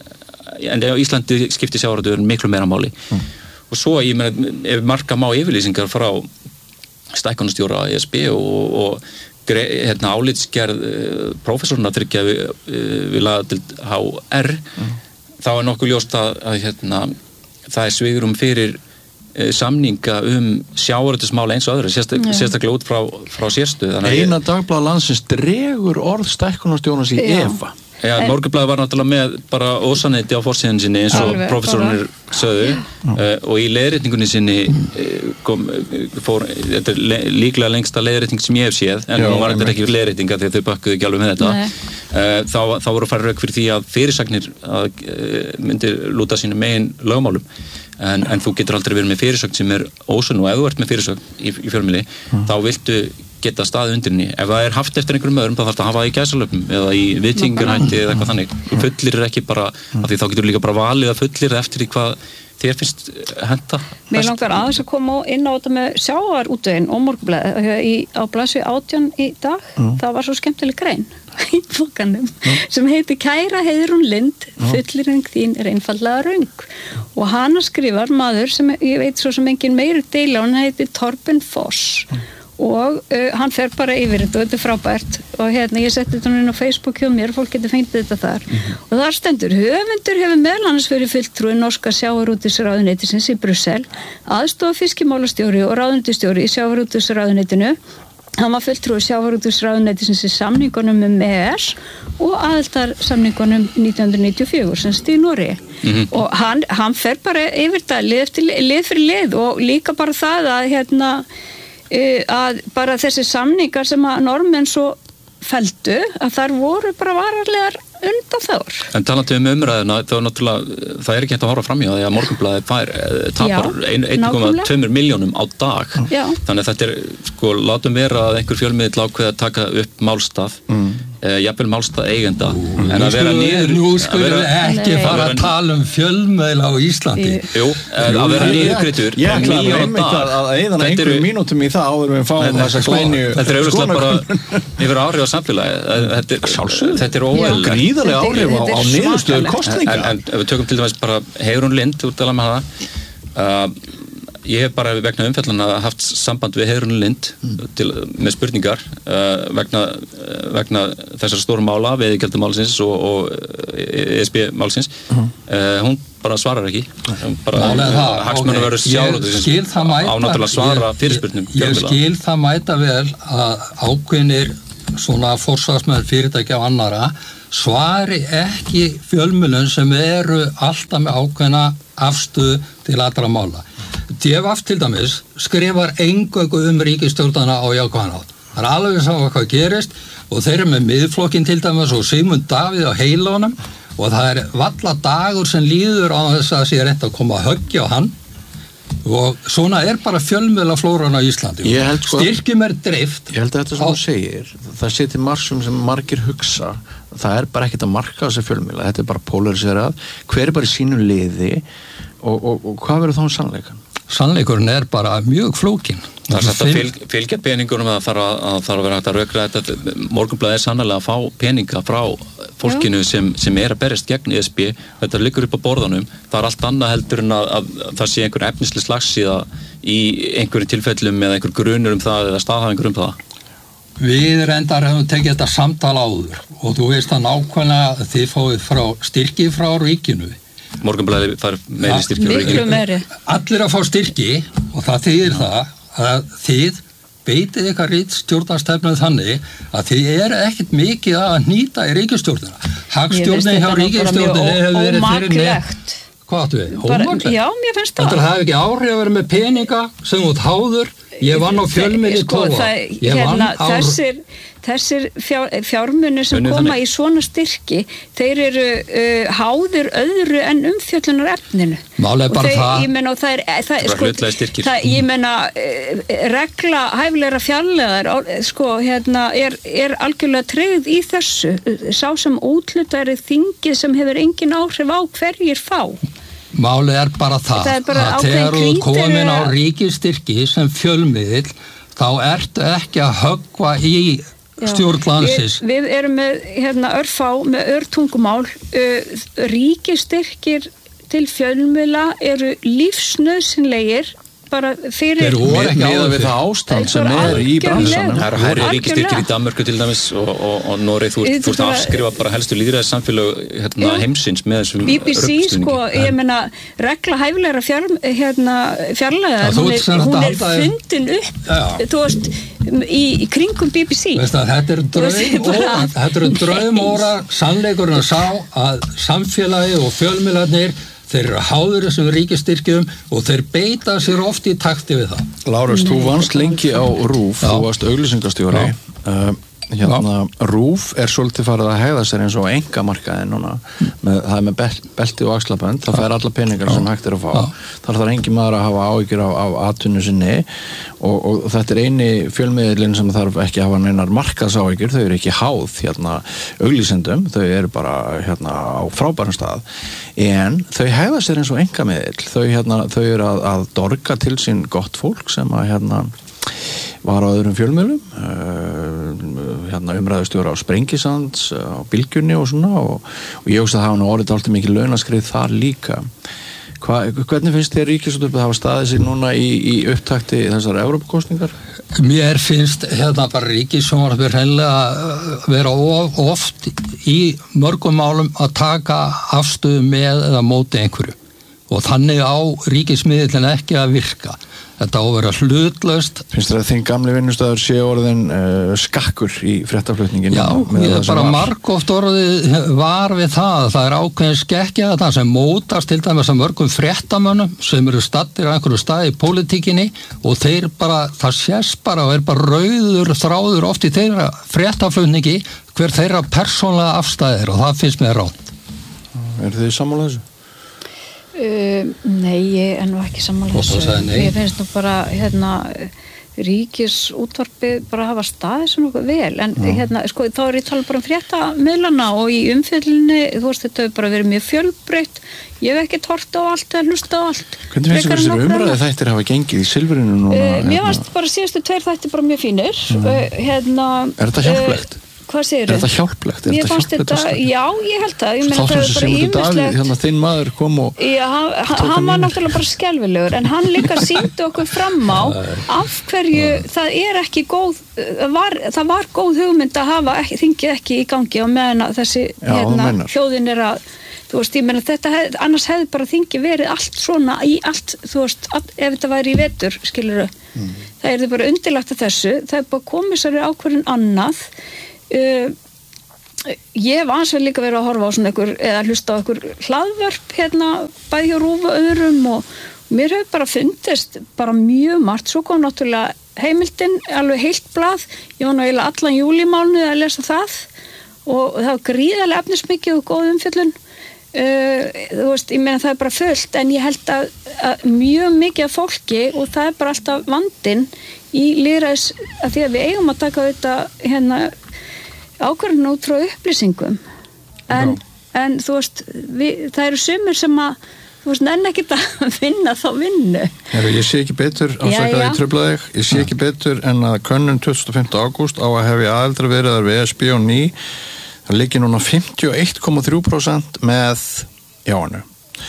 en á Íslandi skiptir sjávarútvegurinn miklu meira máli mm. og svo ég meina ef marka má yfirlýsingar frá stækkunarstjóra E S B og, og hérna álitsgerð uh, prófessorna þryggja við, uh, við lagadeild H R mm. þá er nokkuð ljóst að, að hérna, það er svigrúm fyrir uh, samninga um sjávarútvegsmál eins og öðru, sérstak, sérstaklega út frá, frá sérstöð. Eina dagblað landsins dregur orð stækkunarstjórans í efa. Já, Morgunblaðið var náttúrulega með bara ósanneiti á forsíðunni sinni eins og prófessornir sögðu uh, og í leiðrétningunni sinni uh, kom, fór, þetta er le, líklega lengsta leiðrétning sem ég hef séð en hún var þetta ekki leiðrétninga því að þau bakkuðu ekki alveg með þetta uh, þá, þá voru færri rauk fyrir því að fyrirsagnir að, uh, myndir lúta sínu megin lögmálum en, en þú getur aldrei verið með fyrirsögn sem er ósunn og ef þú ert með fyrirsögn í, í fjölmiðli mm. þá viltu geta staðið undir henni. Ef það er haft eftir einhverjum öðrum þá þarf það að hafa það í gæsalöpum eða í viðtingarhætti eða eitthvað þannig. Þú fullir ekki bara, af því þá getur líka bara valið að fullir eftir því hvað þér finnst henta. Mér langar aðeins að koma inn á þetta með sjávarútveginn og Morgunblaðið á blaðsíðu átján í dag. Mm. Það var svo skemmtileg grein í bókanum mm. sem heitir Kæra Heiðrún Lind, fullyrðing þín er einfaldlega röng. Og hana skrifar maður sem ég veit svo sem engin meiri deila, hann heitir Torben Foss. Mm. og uh, hann fer bara yfir þetta og þetta er frábært og hérna ég setti þetta inn á Facebook hjá mér og fólk getur fengið þetta þar mm-hmm. og þar stendur höfundur hefur meðal annars verið fulltrúi norska sjávarútvegsráðuneytisins í Brussel, aðstoða fiskimálastjóri og ráðuneytisstjóri í sjávarútvegsráðuneytinu. Hann var fulltrúi sjávarútvegsráðuneytisins í samningunum um E E S og aðildarsamningunum nítján hundruð níutíu og fjögur sem stið í Noregi mm-hmm. og hann, hann fer bara yfir þetta lið, eftir, lið fyrir lið og líka bara það að hérna að bara þessi samningar sem að normenn svo feldu að þar voru bara vararlegar undan þar. En talandi um umræðuna þá náttúrulega, það er ekki hægt að horfa fram í það að Morgunblaðið fær, tapar einn komma tvö milljónum á dag Já. Þannig að þetta er, sko, látum vera að einhver fjölmiðill ákveða að taka upp málstaf mm. eh, jafnvel málstaf eigenda Ú, en að vera niður Nú skulum við ekki Nei. fara að tala um fjölmiðil á Íslandi Jú, að vera niðurgreitur Ég ætlaði einmitt að eyða einhverjum mínútum í það áður við fáum þessa glænu Þetta er auðvitað bara yfir áhrif á samfélagi Þetta er óeðlilegt gríðarlega áhrif á, á niðurstöður kosninga en, en ef við tökum til dæmis bara Heiðrún Lind úr tala með hana uh, ég hef bara vegna umfjallana haft samband við Heiðrún Lind mm. til, með spurningar uh, vegna, uh, vegna þessar stóru mála veiðigjaldamálsins og, og E S B-málsins mm. uh, hún bara svarar ekki bara hagsmunum verður sjálf á náttúrulega svara fyrirspurnum ég, ég skil það mæta vel að ákveðnir svona forsvarsmenn fyrirtækja og annara svari ekki fjölmiðlum sem eru alltaf með ákveðna afstöðu til allra mála. D V F til dæmis skrifar eingöngu um ríkisstjórnina á jákvæðan hátt. Það er alveg sá hvað gerist og þeir eru með miðflokkin til dæmis og Sigmund Davíð á heilunum og það er valla dagur sem líður á þess að sé reynt að koma að höggja á hann og svona er bara fjölmiðlaflóran á Íslandi. Sko, styrkjum er dreift. Ég held að þetta sem þú segir, það sé til margsum sem margir hugsa, það er bara ekkert að marka þessi fjölmiðla, þetta er bara polariserað, hver er bara í sínu liði og, og, og hvað verður þá um sannleikan? Sannleikurinn er bara mjög flókin. Það er þetta að fylg, fylgja peningunum að þarf að, að þarf að vera hægt að rökra þetta. Morgunblaðið er sannlega að fá peninga frá fólkinu sem, sem er að berjast gegn E S B. Þetta liggur upp á borðanum. Það er allt annað heldur en að, að, að það sé einhver efnislega slagsíða í einhverjum tilfellum eða einhver grunur um það eða staðhæfingur um það. Við reyndar hefum tekið þetta samtal áður og þú veist að nákvæmlega að þið fáið frá styrki frá ríkinu. Morgunblaðið fær meiri styrki frá ríkinu. Allir að fá styrki og það þýðir það að þið beitið eitthvað ritstjórnarstefnuð þannig að þið eru ekkert mikið að nýta í ríkisstjórnina. Hagstjórnin hjá ríkisstjórninni hefur verið fyrir nefnt. Hvað áttu við? Ómaklegt? Já, mér finnst það. Þetta hafi ekki áhrif að vera með peninga sem út háður. Ég vann á fjölmiðli sko, tóa. Ég hérna, vann á... Þessir, þessir fjár, fjármunir sem Önni koma þannig. Í svona styrki, þeir eru uh, háður öðru en umfjöllunar efninu. Málega bara þeir, það. Ég meina, það er... Það, sko, það, ég meina, uh, regla hæfilegra fjárlegar, sko, hérna, er, er algjörlega tryggð í þessu. Sá sem útlutari þingið sem hefur engin áhrif á hverjir fá. Málið er bara það, það er bara að þegar þú komin á ríkistyrki sem fjölmiðill, þá ertu ekki að höggva í stjórnlandsins. Við, við erum með hérna, örfá, með örtungumál, uh, ríkistyrkir til fjölmiðla eru lífsnauðsynlegir bara fyrir meða við það ástand sem er í bransanum. Það eru hærri ríkistyrkir í Danmörku til dæmis og, og, og Noreg, þú ert að afskrifa bara helstu lýðræðissamfélög hérna, heimsins með þessum B B C sko, ég meina regla hæfilegra fjár, hérna, fjarlæðar, hún er, hún er fundin upp, já. Þú veist í, í kringum B B C. Veist að þetta er draumóra, þetta er draumóra sannleikurinn að sá að samfélagi og fjölmiðlarnir þeir eru háður þessum ríkistyrkjum og þeir beita sér oft í takti við það. Lárus, þú vannst lengi á RÚV, þú varst auglýsingastjóri. Uh, hérna, RÚV er svolítið farið að hegða sér eins og engamarkaði núna. Með, það er með bel, belti og axlabönd, það fær alla peningar sem hægt er að fá. Þar þarf engin maður að hafa áhyggjur af, af atvinnu sinni og, og þetta er eini fjölmiðlinn sem þarf ekki að hafa neinar markaðsáhyggjur, þau eru ekki háð hérna, auglýsendum, þau eru bara hérna, á frábærum stað. En þau hegða sér eins og engamiðill, þau, hérna, þau eru að, að dorga til sín gott fólk sem að hérna, var á öðrum fjölmiðlum, uh, hérna, umræðustjóra á Sprengisands, á Bylgjunni og svona og, og ég hugsa að það hafa nú orðið alltaf mikið launaskrið þar líka. Hva, hvernig finnst þér Ríkisútvarpið að hafa staðið sig núna í, í upptakti þessar Evrópukosningar? Mér finnst hérna bara Ríkisútvarpið hreinlega vera of, oft í mörgum málum að taka afstöðu með eða móti einhverju og þannig á ríkismiðillin ekki að virka. Þetta á að vera hlutlaust. Finnst þér að þinn gamli vinnustöður sé orðin uh, skakkur í fréttaflutningin? Já, ég er bara margoft orðið var við það. Það er ákveðin skekkja þetta sem mótast til dæmis að mörgum fréttamönnum sem eru staddir á einhverju stað í pólitíkinni og þeir bara, það sést bara og er bara rauður þráður oft í þeirra fréttaflutningi hver þeirra persónlega afstæðir og það finnst mér rátt. Er þið sammála þessu? Uh, nei, ég er nú ekki sammála þessu. Ég finnst nú bara hérna, Ríkisútvarpið bara hafa staðið svo nokkuð vel en ja. Hérna, sko, þá er ég tala bara um fréttamiðlana og í umfjöllinni, þú veist, þetta hefur bara verið mjög fjölbreytt. Ég hef ekki hort á allt eða hlusta á allt. Hvernig finnst þér þessir umræði þættir hafa gengið í Silfrinu núna? Uh, mér fannst bara síðustu tveir þættir bara mjög fínir. Mm. Uh, hérna, er þetta hjálplegt? Uh, Hvað segir þau? Er þetta hjálplegt? Er þetta hjálplegt þetta, já, ég held að. Ég meina það er bara ýmislegt. Hérna þinn maður kom og... Já, hann, hann var náttúrulega bara skelfilegur, en hann líka sýndi okkur fram á af hverju það er ekki góð, var, það var góð hugmynd að hafa ekki, þingið ekki í gangi á meðan þessi já, hérna, hljóðin er að þú veist, ég meina þetta hef, annars hefði bara þingi verið allt svona í allt, þú veist, all, ef þetta væri í vetur skilurðu, mm. það er bara undirlagt að þessu, það er bara komið sér ákvörðin annað uh, ég hef ansveig líka verið að horfa á svona einhver, eða hlusta á einhver hlaðvörp hérna, bæði hjá Rúf og öðrum og mér hefur bara fundist bara mjög margt, svo kom náttúrulega heimildin, alveg heilt blað, ég var nú eiginlega allan júlímánuði að lesa það og það var gríðarlega efnismikið og góð umfjöllun uh, þú veist, ég meina það er bara fullt en ég held að, að mjög mikið af fólki og það er bara alltaf vandinn í lýðræðis að því að við eigum að taka þetta hérna ákvörðun út frá upplýsingum en, en þú veist við, það eru sumir sem að þú veist, nenni ekkert að vinna þá vinnu. Heru, ég sé ekki betur, afsakaði ég truflaði þig, ég sé ekki betur en að könnun tuttugasta og fimmta ágúst á að hefja aðeldra veriðar við E S B og ný, það liggi núna fimmtíu og eitt komma þrjú prósent með jáinu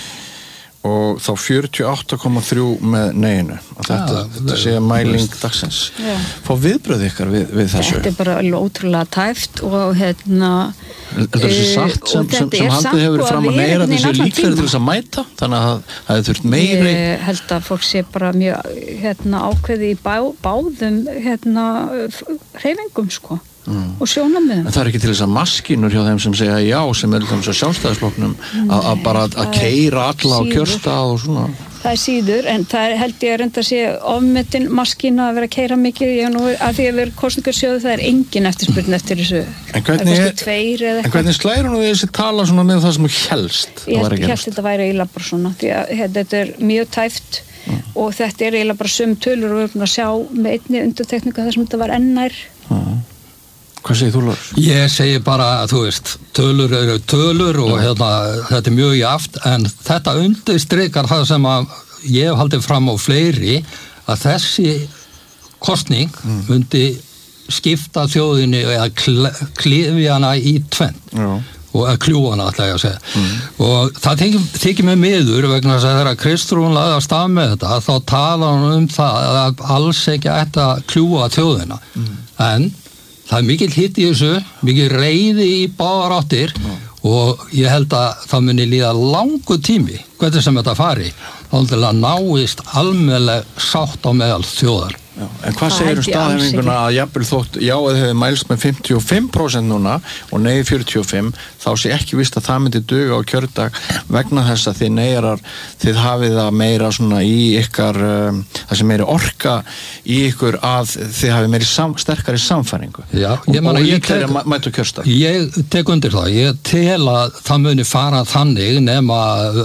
og þá fjörutíu og átta komma þrjú með neinu. Þetta, ja, þetta sé mæling dagsins. Já. Fá viðbröð ykkar við, við þessu? Þetta er bara ótrúlega tæft og hérna Þetta er þessi satt sem, sem, sem haldið hefur fram að meira þessu líkverði til þess að mæta þannig að það hefur þurft meiri Ég held að fólk sé bara mjög hérna, ákveði í bá, báðum hérna, hreyfingum sko mm. og sjónarmiðum. En það er ekki til þess að maskinur hjá þeim sem segja já sem er þess að sjálfstæðisflokknum að bara að keyra alla á kjörstað og svona Það er síður, en það held ég að reynda að sé ofmetin maskína að vera að keyra mikið ég nú, að því að vera kosningarsjóðu það er engin eftirspurn eftir þessu En hvernig, er, tveir eða en hvernig slæður hún við þessi tala svona með það sem þú helst? Ég held að þetta væri eiginlega bara svona því að þetta er mjög tæft mm. og þetta er eiginlega bara sum tölur og við erum að sjá með einni undirtekningu þar sem þetta var ennær mm. Hvað segir þú, Lars? Ég segi bara að þú veist, tölur eru tölur og hérna, þetta er mjög jaft en þetta undirstrikar það sem að ég hef haldið fram á fleiri að þessi kosning mm. myndi skipta þjóðinni eða klifja hana í tvennt og að kljúa hana alltaf ég að segja mm. og það þykir, þykir mig miður vegna þess að þegar Kristrún lagði af stað með þetta þá tala hann um það að alls ekki ætti að kljúa þjóðina mm. en það er mikill hitt í þessu, mikill reiði í báðar áttir mm. og ég held að það muni líða langur tími, hvernig sem þetta fari, þá til að náist almennileg sátt á meðal þjóðar. Já, en hvað segir um staðhæfinguna að jafnvel þótt jáið hefur mælst með fimmtíu og fimm prósent núna og nei fjörutíu og fimm þá sé ekki víst að það myndi duga á kjördag vegna þess að þið neyrar þið hafið það meira svona í ykkar um, það sem meiri orka í ykkur að þið hafið meiri sam, sterkari samfæringu Já, og, man, og ég tek, að mætu kjördag Ég tek undir það, ég tel að það muni fara þannig nema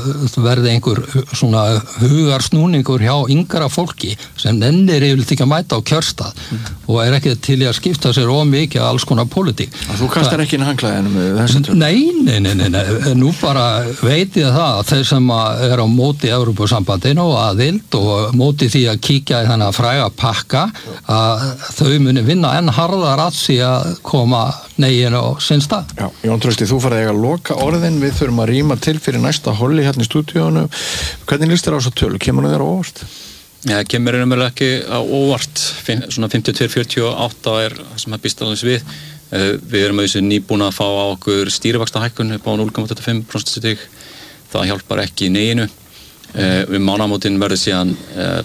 verði einhver svona hugarsnúningur hjá yngra fólki sem nennir yfirleitt ekki að mæta á kjörstað mm. og er ekki til í að skipta sér of mikið af alls konar pólitík. Þú kastar ekki inn handklæðinu með þessu tölum? Nei, nei, nei, nei, nei, nú bara veit ég það að þeir sem er á móti Evrópusambandinu og aðild og móti því að kíkja í þennan fræga pakka að þau muni vinna enn harðar að því að koma negin á sinn stað. Já, Jón Trausti, þú farið að loka orðin, við þurfum að rýma til fyrir næsta holli hérna í stúdíónu. Hvernig líst þér á þessa tölu? Kemur þér á óvart? Já, það kemur einhverjulega ekki á óvart, svona fimmtíu og tvö til fjörutíu og átta er það sem það býst alveg við. Við erum auðvitað nýbúin að fá á okkur stýrivaxtahækkun upp á núll komma tuttugu og fimm prósent. Það hjálpar ekki í neginu. Um mánaðamótin verður síðan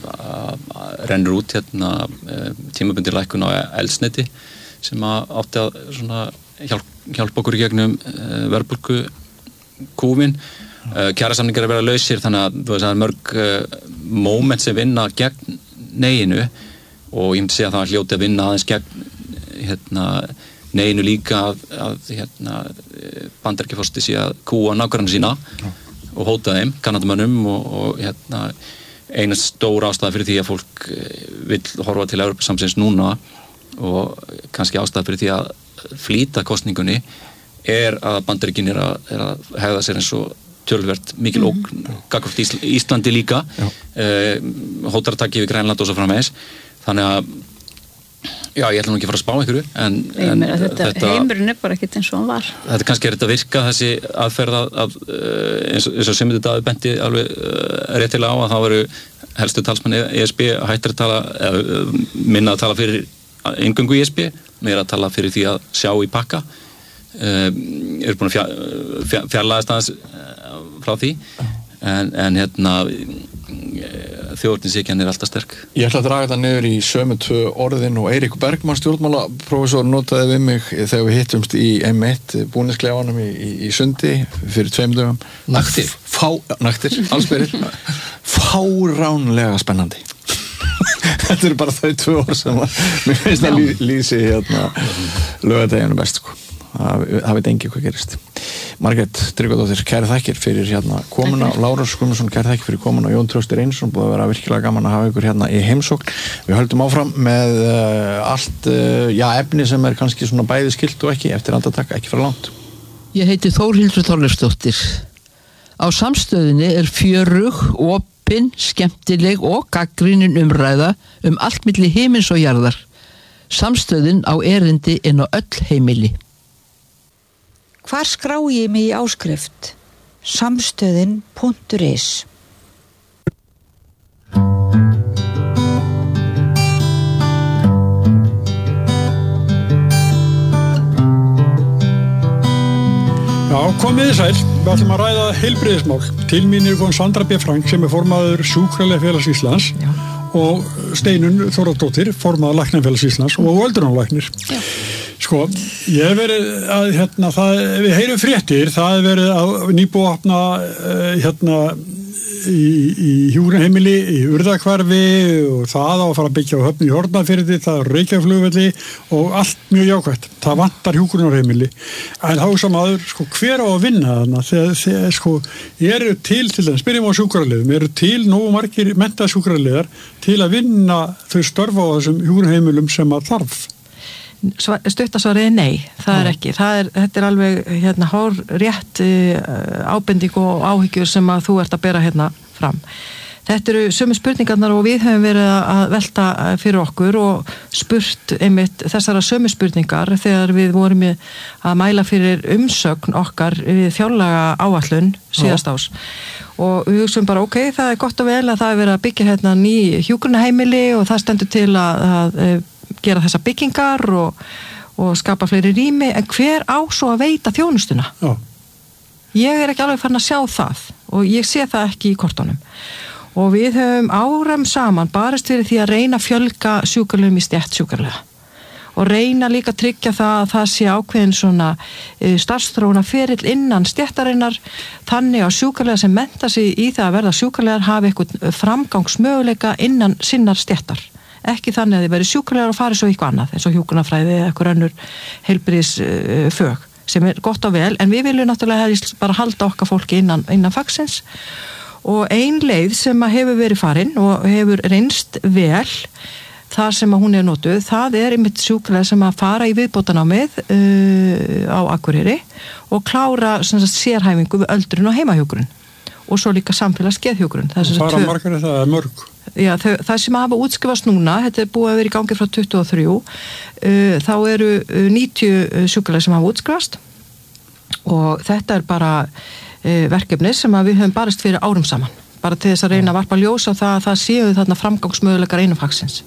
rennur út hérna tímabundin lækkun á eldsneyti sem átti að svona hjálp, hjálpa okkur í gegnum verðbólgu kúfin. Kjarasamningar er verið að lausir þannig að það er mörg uh, moment sem vinna gegn neginu og ég myndi segja að það er hljóti að vinna aðeins gegn hérna, neginu líka að, að hérna, Bandaríkjaforseti sé að kúa nágranna sína ja. og hóta þeim, Kanadamönnum og, og hérna, eina stór ástæða fyrir því að fólk vill horfa til Evrópusambandsins núna og kannski ástæða fyrir því að flýta kosningunni er að Bandaríkin er að, er að hegða sér eins og tölvert mikil ógn mm. gagnvart Ísl- Íslandi líka uh, hótarataki við Grænland og svo framvegis þannig að já, ég ætla nú ekki að fara að spá einhverju en, en þetta, þetta heimurinn er bara ekkert eins og hann var þetta kannski er þetta að virka þessi aðferð að, að eins, eins og Sigmundur Davíð benti alveg uh, réttilega á að þá veru helstu talsmenn E S B hættir að tala eða, minna að tala fyrir inngöngu í E S B meira að tala fyrir því að sjá í pakka Uh, er búin að fjár, fjár, fjarlæðast aðeins frá því en, en hérna þjóðernishyggjan er alltaf sterk. Ég ætla að draga þetta niður í sömu tvö orðin og Eirík Bergmann stjórnmálaprófessor notaði við mig þegar við hittumst í M eitt búnisklefanum í, í, í Sundi fyrir tveim dögum. Naktir. Fá, naktir, allsbyrðir. Fáránlega spennandi. Þetta eru bara þau tvö orð sem að, mér finnst að lý, lýsi hérna laugardaginn best sko. Það, það veit engi hvað gerist. Margrét Tryggvadóttir, kæri þakkir fyrir hérna komuna, Lárus Guðmundsson, kæri þakkir fyrir komuna, Jón Trausti Reynisson, búið að vera virkilega gaman að hafa ykkur hérna í heimsókn. Við höldum áfram með uh, allt uh, já, efni sem er kannski svona bæði skilt og ekki eftir andartak, ekki fara langt. Ég heiti Þórhildur Þorleifsdóttir. Á Samstöðinni er fjörug, opin, skemmtileg og gagnrýnin umræða um allt milli himins og jarðar. Samstöðin á erindi inn á öll heimili. Hvar skrá ég mig í áskrift? Samstöðin punktur is. Já, komið þið sæl. Við ætlum að ræða heilbrigðismál. Til mín er kom Sandra B. Frank sem er formaður Sjúkraliðafélags Íslands Já. Og Steinunn Þórðardóttir, formaður Læknafélags Íslands og öldrunarlæknir. Já. Sko, ég hef verið að, hérna, það, við heyrum fréttir, það hef verið að nýbúið að opna, uh, hérna, í, í hjúkrunarheimili, í Urðahvarfi og það á að fara að byggja á Höfn í Hornafirði, það er Reykjaflugvelli og allt mjög jákvætt. Það vantar hjúkrunarheimili. En þá sem aður, sko, hver á að vinna þarna? Þegar, þegar, sko, eru til, til þess, spyrjum á sjúkraliðum, eru til nógu margir menntaðir sjúkraliðar til að vinna þau störf á þessum hjúkrunarheimilum sem að þarf? Stuttasvarið er nei, það er ekki það er, þetta er alveg hérna hár rétt uh, ábending og áhyggjur sem að þú ert að bera hérna fram. Þetta eru sömu spurningarnar og við höfum verið að velta fyrir okkur og spurt einmitt þessara sömu spurningar þegar við vorum að mæla fyrir umsögn okkar við fjárlaga áætlun síðast ás. Og við hugsaum bara, ok, það er gott og vel að það er verið að byggja hérna ný hjúkrunarheimili og það stendur til að, að gera þessa byggingar og, og skapa fleiri rými, en hver á svo að veita þjónustuna? Já. Ég er ekki alveg farin að sjá það og ég sé það ekki í kortunum. Og við höfum áram saman barist fyrir því að reyna að fjölga sjúkraliðum í stétt sjúkraliða og reyna líka að tryggja það að það sé ákveðin svona uh, starfsþróuna ferill innan stéttarinnar þannig að sjúkraliðar sem mennta sig í það að verða sjúkraliðar hafi eitthvað framgangsmöguleika innan sinnar stéttar. Ekki þannig að þið verið sjúkraliðar og farið svo eitthvað annað eins og hjúkrunarfræði eða eitthvað önnur heilbrigðisfög uh, sem er gott og vel, en við viljum náttúrulega bara halda okkar fólki innan, innan fagsins og ein leið sem að hefur verið farin og hefur reynst vel þar sem að hún er notuð, það er einmitt sjúkraliðar sem að fara í viðbótanámið uh, á Akureyri og klára sem sagt, sérhæfingu við öldrun og heimahjúkrun og svo líka samfélagsgeðhjúkrun. Fara margar það er mörg. Já, þau, það sem hafa útskrifast núna, þetta er búið að vera í gangi frá tuttugu og þrjú, uh, þá eru níutíu sjúkraliðar sem hafa útskrifast og þetta er bara uh, verkefni sem að við höfum barist fyrir árum saman, bara til þess að reyna að varpa ljós á það að það séu þarna framgangsmöguleikar einum fagsins.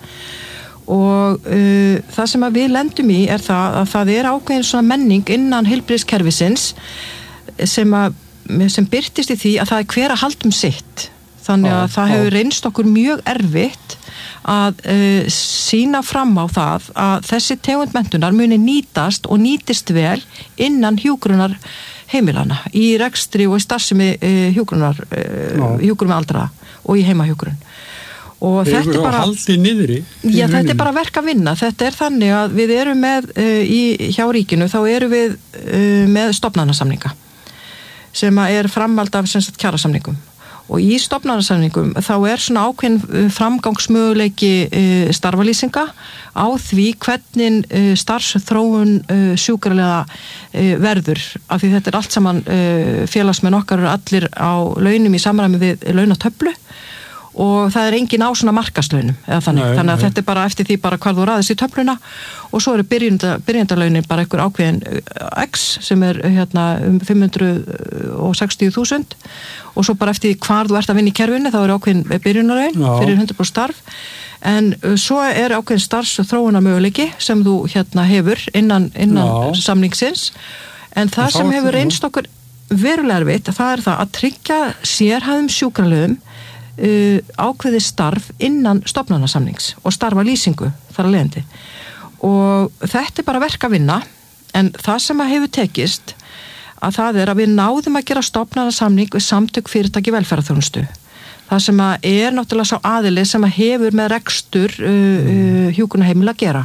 Og uh, það sem að við lendum í er það að það er ákveðin svona menning innan heilbrigðiskerfisins sem að sem birtist í því að það er hver að halda um sitt. Þannig að á, það hefur reynst okkur mjög erfitt að uh, sýna fram á það að þessi tegund menntunar muni nýtast og nýtist vel innan hjúkrunar heimilana í rekstri og í starfsemi uh, hjúkrunar uh, hjúkrunar aldraða og í heimahjúkrun. Og þetta er bara haldið niðri. Já, þetta er bara verk að vinna. Þetta er þannig að við erum með uh, í hjá ríkinu, þá erum við uh, með stofnanasamninga sem er framhald af sem sagt kjarasamningum. Og í stofnanasamningum þá er svona ákveðin framgangsmöguleiki uh, starfalýsinga á því hvernig uh, starfsþróun uh, sjúkraliða uh, verður, af því þetta er allt saman uh, félagsmenn okkar eru allir á launum í samræmi við launatöflu og það er engin á svona markaslaunum eða þannig, nei, þannig að nei. Þetta er bara eftir því bara hvað þú raðist í töfluna og svo eru byrjenda, byrjendalaunin bara einhver ákveðin X sem er hérna um fimm hundruð sextíu þúsund og svo bara eftir hvar þú ert að vinna í kerfinu þá eru ákveðin byrjunarlaun fyrir hundrað prósent starf en svo er ákveðin starfsþróunarmöguleiki sem þú hérna hefur innan, innan samningsins en það sem hefur reynst okkur verulega erfitt, það er það að tryggja sérhæfðum sjúkraliðum uh, ákveði starf innan stofnanasamnings og starfa lýsingu þar að leiðandi. Og þetta er bara verk að vinna, en það sem að hefur tekist að það er að við náðum að gera stofnanasamning við samtök fyrirtæki velferðarþjónustu. Það sem að er náttúrulega sá aðili sem að hefur með rekstur uh, uh, hjúkrunarheimila að gera.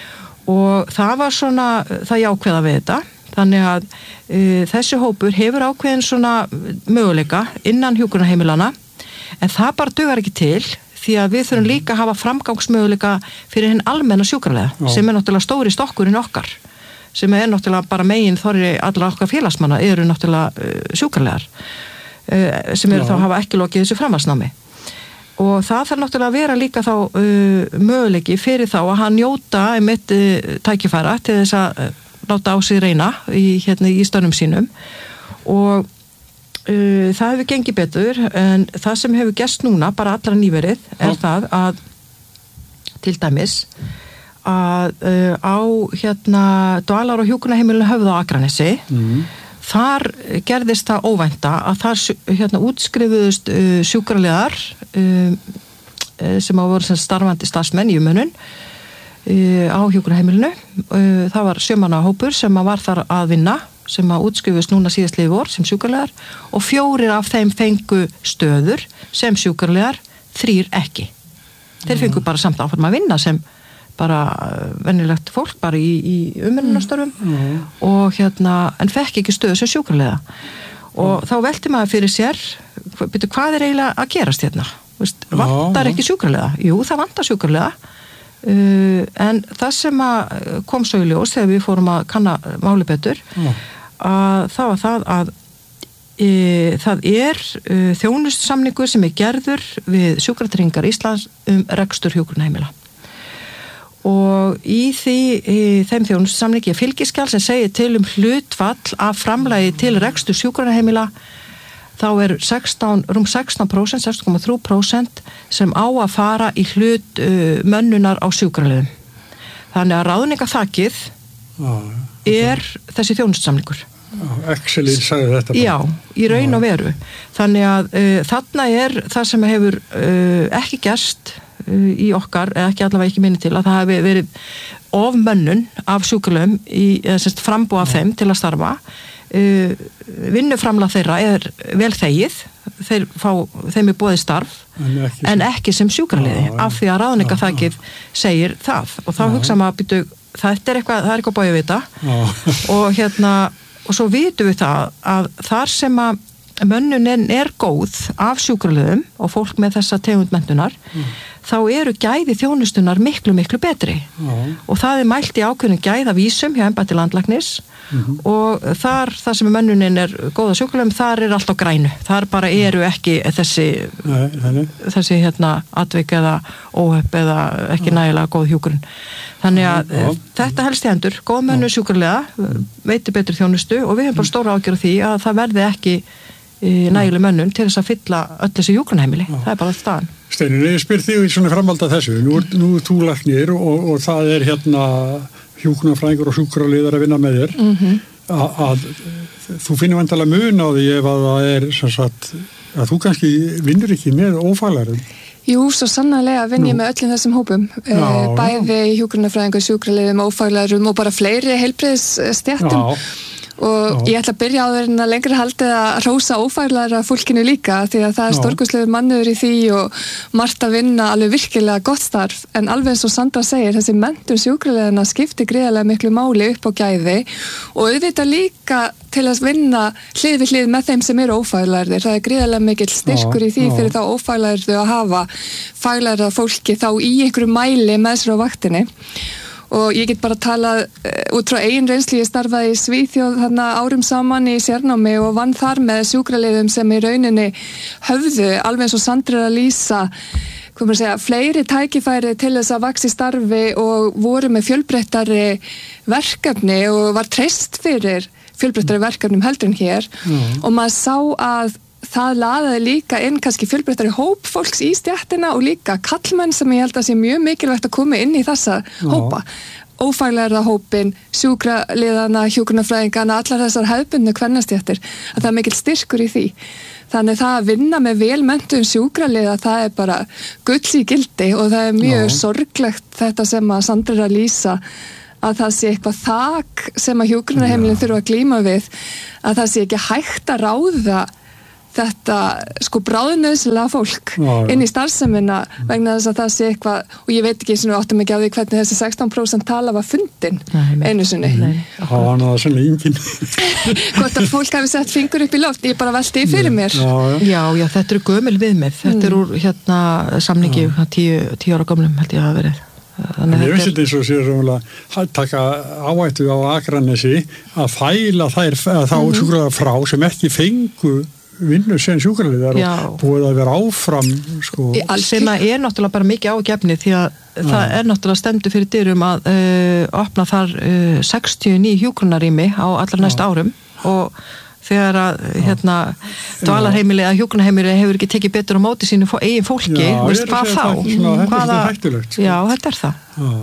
Og það var svona, það jákveða við þetta. Þannig að uh, þessi hópur hefur ákveðin svona möguleika innan hjúkrunarheimilana, en það bara dugar ekki til, því að við þurfum líka að hafa framgangsmöguleika fyrir hinn almenna sjúkralega, Já. sem er náttúrulega stóri stokkurinn okkar, sem er náttúrulega bara megin þorri allra okkar félagsmanna, eru náttúrulega uh, sjúkralegar. sem eru Já. Þá hafa ekki lokið þessu framhaldsnámi, og það þarf náttúrulega að vera líka þá uh, möguleiki fyrir þá að hann njóta einmitt uh, tækifæra til þess að uh, láta á sig reyna í, hérna, í störnum sínum, og uh, það hefur gengið betur, en það sem hefur gerst núna bara allra nýverið er Já. Það að til dæmis að uh, á hérna dvalar- og hjúkrunarheimilinu Höfða á Akranesi mm. Þar gerðist það óvænta að þar hérna, útskrifuðust uh, sjúkraliðar uh, sem á voru sem starfandi starfsmenn í umönnun uh, á hjúkrunarheimilinu. Uh, það var sjömanna hópur sem var þar að vinna, sem að útskrifuðust núna síðastliðið vor sem sjúkraliðar, og fjórir af þeim fengu stöður sem sjúkraliðar, þrír ekki. Þeir fengu bara samt áfram að vinna sem bara venjulegt fólk bara í, í umönnunarstörfum mm. og hérna, en fekk ekki stöðu sem sjúkraliða, og mm. þá velti maður fyrir sér, byrju, hvað er eiginlega að gerast hérna? Vist, vantar ekki sjúkraliða? Jú, það vantar sjúkraliða, uh, en það sem að kom svo í ljós þegar við fórum að kanna máli betur, mm. að það var það að e, það er uh, þjónustusamningur sem er gerður við Sjúkratryggingar Íslands um rekstur hjúkrunarheimila. Og í því í þeim þjónustusamningi er fylgiskjal sem segir til um hlutfall af framlagi til rekstur sjúkrunarheimila, þá er sextán, rúm sextán prósent, sextán komma þrjú prósent sem á að fara í hlut uh, mönnunar á sjúkraliðum. Þannig að ráðningaþakið ah, er þessi þjónustusamningur. Excelin sagði þetta bara. Já, í raun og veru. Þannig að uh, þarna er það sem hefur uh, ekki gerst í okkar, eða ekki allavega ekki minni til, að það hefði verið ofmönnun af sjúkralöfum í, eða semst frambúð af þeim til að starfa. Uh, vinnuframlag þeirra er vel þegið, þeir fá, þeim er boðið starf, en ekki, en ekki sem sjúkraliði, já, af því að ráðningaþakið segir það, og þá já. Hugsa maður, býtu, þetta er eitthvað, það er eitthvað báðið við þetta, og hérna, og svo vitum við það að þar sem að mönnunin er góð af sjúkraliðum og fólk með þessa tegundmenntunar, mm. þá eru gæði þjónustunar miklu, miklu betri. Já. Og það er mælt í ákveðnum gæðavísum hjá embætti landlæknis mm-hmm. og þar, þar sem mönnunin er góða sjúkraliðum, þar er allt á grænu. Þar bara eru ekki þessi, Nei, þessi hérna, atvik eða óhöpp eða ekki Já. Nægilega góð hjúkrun. Þannig að Já. Þetta helst í hendur, góð mönnu sjúkraliða, veitir betri þjónustu, og við hefum bara stóra ágjör á því að það verði ekki nægileg mönnun til þess að fylla öll þessi hjúkrunarheimili. Það er bara staðan. Steinunn, ég spyr þig í svona framhald af þessu. Nú, nú er þú læknir og, og það er hérna hjúkrunarfræðingur og sjúkraliðar að vinna með þér. Mm-hmm. að, að þú finnir vandalega mun á því ef að það er sem sagt, að þú kannski vinnur ekki með ófaglærum. Jú, svo sannarlega vinn ég með öllum þessum hópum. Já, bæði hjúkrunarfræðingur, sjúkraliðum, ófaglærum og bara fleiri heilbrigðisstéttum. Og Já. Ég ætla að byrja á þeirra lengri haldið að rósa ófaglæra fólkinu líka, því að það er stórkostlegur mannur í því og margt að vinna alveg virkilega gott starf, en alveg eins og Sandra segir, þessi menntun sjúkraliðanna skiptir gríðarlega miklu máli upp á gæði, og auðvitað líka til að vinna hlið við hlið með þeim sem eru ófaglærðir. Það er gríðarlega mikill styrkur í því Já. Fyrir þá ófaglærðu að hafa faglæra fólki þá í einhverju mæli með sér á vaktinni. Og ég get bara talað uh, út frá eigin reynslu. Ég starfaði í Svíþjóð þarna árum saman í sérnámi og vann þar með sjúkraliðum sem í rauninni höfðu, alveg eins og Sandra er að lýsa, hvað maður segja, fleiri tækifæri til þess að vaxa í starfi og voru með fjölbreyttari verkefni og var treyst fyrir fjölbreyttari verkefnum heldur en hér. Mm. Og maður sá að það laðaði líka inn kannski fjölbreyttari hóp fólks í stéttina og líka kallmenn sem ég held að sé mjög mikilvægt að koma inn í þessa Já. Hópa. ófaglæra hópin, sjúkraliðana, hjúkrunarfræðingana, allar þessar hefðbundnu kvennastéttir, að það er mikill styrkur í því. Þannig það að vinna með velmenntum sjúkraliða, það er bara gull í gildi og það er mjög Já. sorglegt þetta sem að Sandra er að lýsa, að það sé eitthvað þak sem að hjúkrunarheimilin þurfa að glíma við, að það sé ekki hægt að ráða þetta sko bráðnauðsynlega fólk já, inn í starfsemina vegna þess að það sé eitthvað, og ég veit ekki eins og áttum ekki á því hvernig þessi sextán prósent tala var fundin einu sinni. Það var náða sannlega enginn. Hvort að fólk hafi sett fingur upp í loft, ég bara velti í fyrir mér. Já, já, já, já þetta eru gömul viðmið, þetta er úr hérna samningi tíu, tíu ára gömlum held ég að hafa verið. Þannig ég veist þetta eins og sér að taka áhættu á Akranesi að fæla þær þá mm. sjúkralega frá sem ekki fengu vinnu sem sjúkraliðar og búið að vera áfram sko. Sem að er náttúrulega bara mikið ágefni því að ja. það er náttúrulega stendur fyrir dyrum að uh, opna þar uh, sextíu og níu hjúkrunarrými á allar næst árum og þegar að hérna, dvalarheimili eða hjúkrunarheimili hefur ekki tekið betur á móti sínu eigin fólki, já, veist hvað þá? Svona, Hvaða, hættulegt, sko. Já, þetta er það. Já.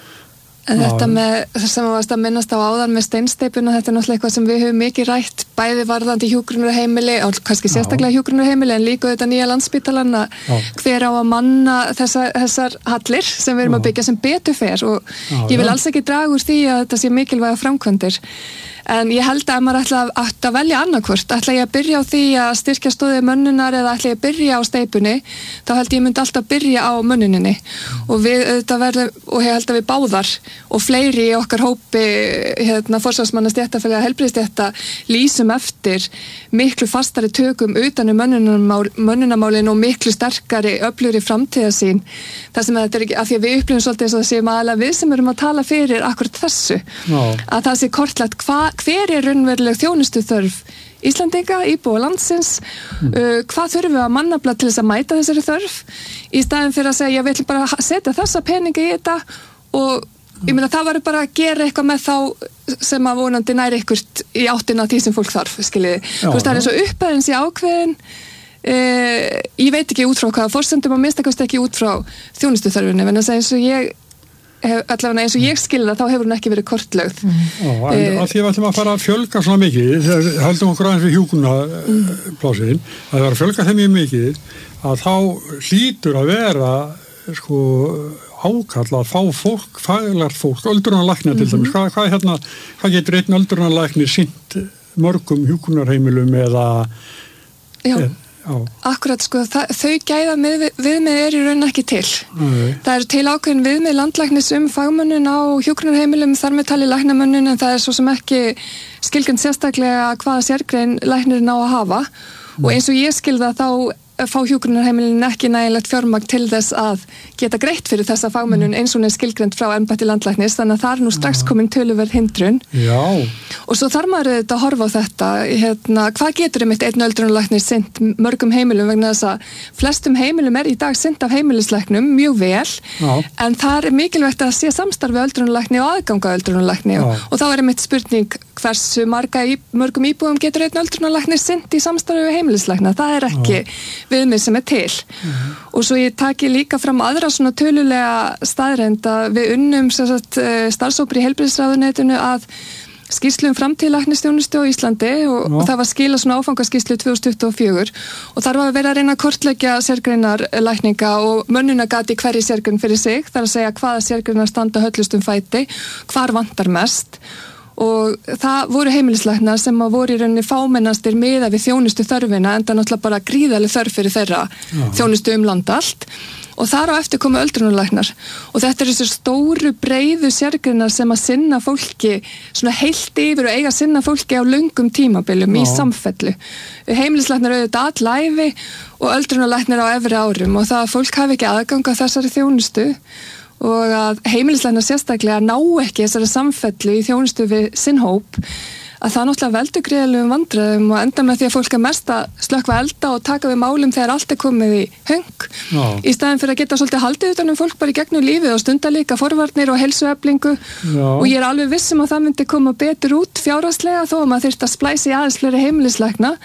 En þetta með, sem varst að minnast á áðan með steinsteipuna, þetta er náttúrulega eitthvað sem við höfum mikið rætt, bæði varðandi hjúkrunarheimili og kannski sérstaklega hjúkrunarheimili en líka þetta nýja Landspítalan að hver á að manna þessa, þessar hallir sem við erum að byggja sem betur fer og já, ég vil alls ekki draga úr því að þetta sé mikilvæga framkvæmdir. En ég held að maður ætla að, að velja annarkvort. Ætla ég að byrja á því að styrkja stóðið mönnunar eða ætla ég að byrja á steipunni, þá held ég myndi alltaf byrja á mönnuninni. Og við auðvitað verðum, og ég held að við báðar, og fleiri í okkar hópi, hérna, forsvarsmanna stéttafélaga, heilbrigðisstétta, lýsum eftir miklu fastari tökum utan um mönnunarmálin og miklu sterkari, öflugri framtíðarsýn. Það sem þetta er ekki, af því að við upplifum svolítið þess að það séum aðalega við sem erum að tala fyrir akkurat þessu. Já. Að það sé kortlegt hvað hver er raunveruleg þjónustu þörf Íslandinga, íbúa landsins mm. uh, hvað þurfum við að mannafla til þess að mæta þessari þörf í staðin fyrir að segja, ég vil bara setja þessa peninga í þetta og ég meina það var bara að gera eitthvað með þá sem að vonandi næri ykkurt í áttina því sem fólk þarf, skiljiði þú veist það er eins og upphæðins í ákveðin uh, ég veit ekki út frá hvaða forsendum að minnstakost ekki út frá þjónustu þörfunni, en þess að eins og ég allavega eins og ég skilða þá hefur hún ekki verið kortlögð. Já, en að því við ætlum að fara að fjölga svona mikið, þegar höldum okkur aðeins við hjúkrunarplásin, að það var að fjölga þeim mjög mikið, að þá hlýtur að vera sko ákall að fá fólk, faglegt fólk, öldrunarlæknir til dæmis, hvað, hvað, hérna, hvað getur einn öldrunarlæknir sinnt mörgum hjúkrunarheimilum eða Já. Eð, Já. Akkurat sko, það, þau gæða við, viðmið er í raun ekki til. Nei. Það er til ákveðin viðmið landlæknis um fagmönnun á hjúkrunarheimilum þar með tali læknamönnun en það er svo sem ekki skilgjönd sérstaklega hvaða sérgrein læknirinn á að hafa Nei. Og eins og ég skilða þá fá hjúkrunarheimilin ekki nægilegt fjármagn til þess að geta greitt fyrir þessa fagmönnun eins og hún er skilgreind frá embætti landlæknis þannig að það er nú strax komin töluverð hindrun Já. Og svo þarf maður auðvitað að horfa á þetta hérna, hvað getur einmitt einn öldrunarlæknir sinnt mörgum heimilum vegna þess að flestum heimilum er í dag sinnt af heimilislæknum mjög vel Já. En það er mikilvægt að sé samstarfi öldrunarlækni og aðganga öldrunarlækni og, og þá er einmitt spurning hversu marga í, mörgum íbúðum getur einn öldrunarlæknir sinnt í samstarfi við heimilislækna það er ekki Já. Viðmið sem er til mm-hmm. og svo ég taki líka fram aðra svona tölulega staðrend að við unnum starfshópur í heilbrigðisráðuneytinu að skýrslu um framtíðlæknisþjónustu á Íslandi og, og það var skila svona áfangaskýrslu tvö þúsund tuttugu og fjögur og þar var að vera að reyna að kortleggja sérgreinar lækninga og mönnunagati hverju sérgrein fyrir sig þar að segja hvaða sérgreinar standa höllustum fæti, hvar vantar mest og það voru heimilislæknar sem voru í rauninni fámennastir miða við þjónustu þörfina enda náttúrulega bara gríðarleg þörf fyrir þeirra Já. Þjónustu um land allt og þar á eftir komu öldrunarlæknar og þetta er þessu stóru breiðu sérgreinar sem að sinna fólki svona heilt yfir og eiga að sinna fólki á löngum tímabilum Já. Í samfellu heimilislæknar auðvitað allæfi og öldrunarlæknar á efri árum og það að fólk hafi ekki aðgang að þessari þjónustu og að heimilislæknar sérstaklega ná ekki þessari samfellu í þjónustu við sinn hóp að það náttúrulega veldur gríðarlegum vandræðum og enda með því að fólk er mest að slökkva elda og taka við málum þegar allt er komið í höng Já. Í staðin fyrir að geta svolítið haldið utan um fólk bara í gegnum lífið og stunda líka forvarnir og heilsueflingu og ég er alveg vissum að það myndi koma betur út fjárhagslega þó að maður þyrfti að splæsa í aðeins fleiri heimilislækna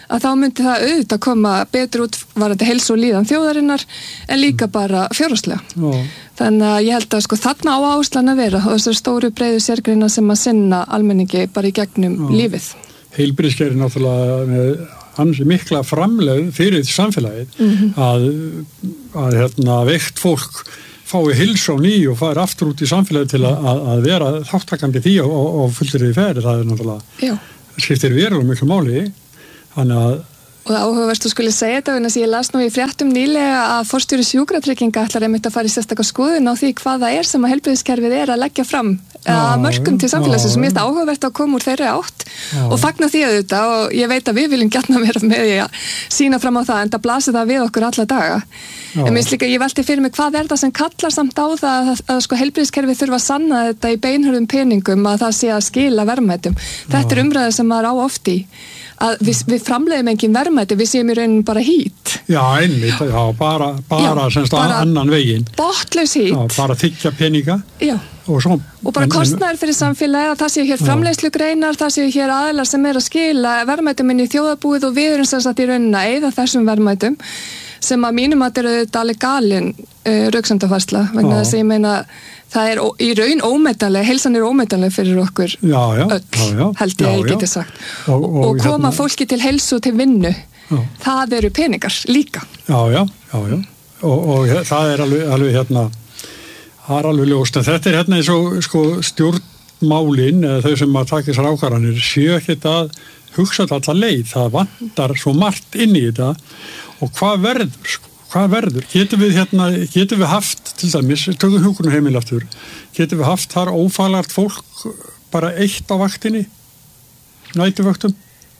að þá myndi það auðvitað koma betur út varandi heilsu og líðan þjóðarinnar en líka bara fjárhagslega. Mm. Þannig að ég held að sko þarna á áherslan að vera og þessar stóru breiðu sérgreina sem að sinna almenningi bara í gegnum mm. lífið. Heilbrigðiskerfið er náttúrulega með hans mikla framlegð fyrir samfélagið mm-hmm. að, að hérna, veikt fólk fái heilsu á ný og fari aftur út í samfélagið til að, að vera þáttakandi því og, og fullri því ferð. Það er náttúrulega skiptir verulega miklu máli. Þannig að Og það áhugavert að skuli segja þetta, en þess að ég las nú í fréttum nýlega að forstjóri sjúkratrygginga ætlar einmitt að fara í sérstaka skoðun á því hvað það er sem að heilbrigðiskerfið er að leggja fram að mörkum til samfélagsins sem ég veist áhugavert að koma úr þeirri átt já. Og fagna því auðvitað og ég veit að við viljum gjarna vera með því að sína fram á það en það blasir það við okkur alla daga. Já. En mér líka, ég velti fyrir mig hvað er það sem kallar samt á það að, að sko heilbrigðiskerfið þurfa að sanna þetta í beinhörðum peningum að það sé að skila verðmætum. Þetta er umræða sem maður á oft í. Að við, við framleiðum engin verðmæti, við séum í raunin bara hít. Já, einmitt, já, bara, bara já, semst bara annan veginn. Botlaus hít. Já, bara þykja peninga. Já. Og, svo, og bara kostnaður fyrir samfélagi að það séu hér framleiðslugreinar, það séu hér aðilar sem er að skila verðmætum inn í þjóðarbúið og við erum sem sagt í raunin að eyða þessum verðmætum sem að mínum að eru þetta alveg galin uh, röksemdafærsla vegna þess að ég meina það er ó, í raun ómetanlega, heilsan er ómetanlega fyrir okkur já, já, öll, já, já, held ég að ég geti sagt og, og, og koma hérna, fólki til heilsu og til vinnu já. Það eru peningar líka Já, já, já, já og, og það er alveg, alveg hérna það er alveg ljóst, en þetta er hérna eins og sko, stjórnmálin eða þau sem að taka þessar ákvarðanir séu ekkert að hugsa þetta alla leið, það vantar svo margt inn í þetta og hvað verður, sko, hvað verður? Getum við hérna, getum við haft, til dæmis, tökum hjúkrunarheimili aftur, getum við haft þar ófaglegt fólk bara eitt á vaktinni, næturvöktum?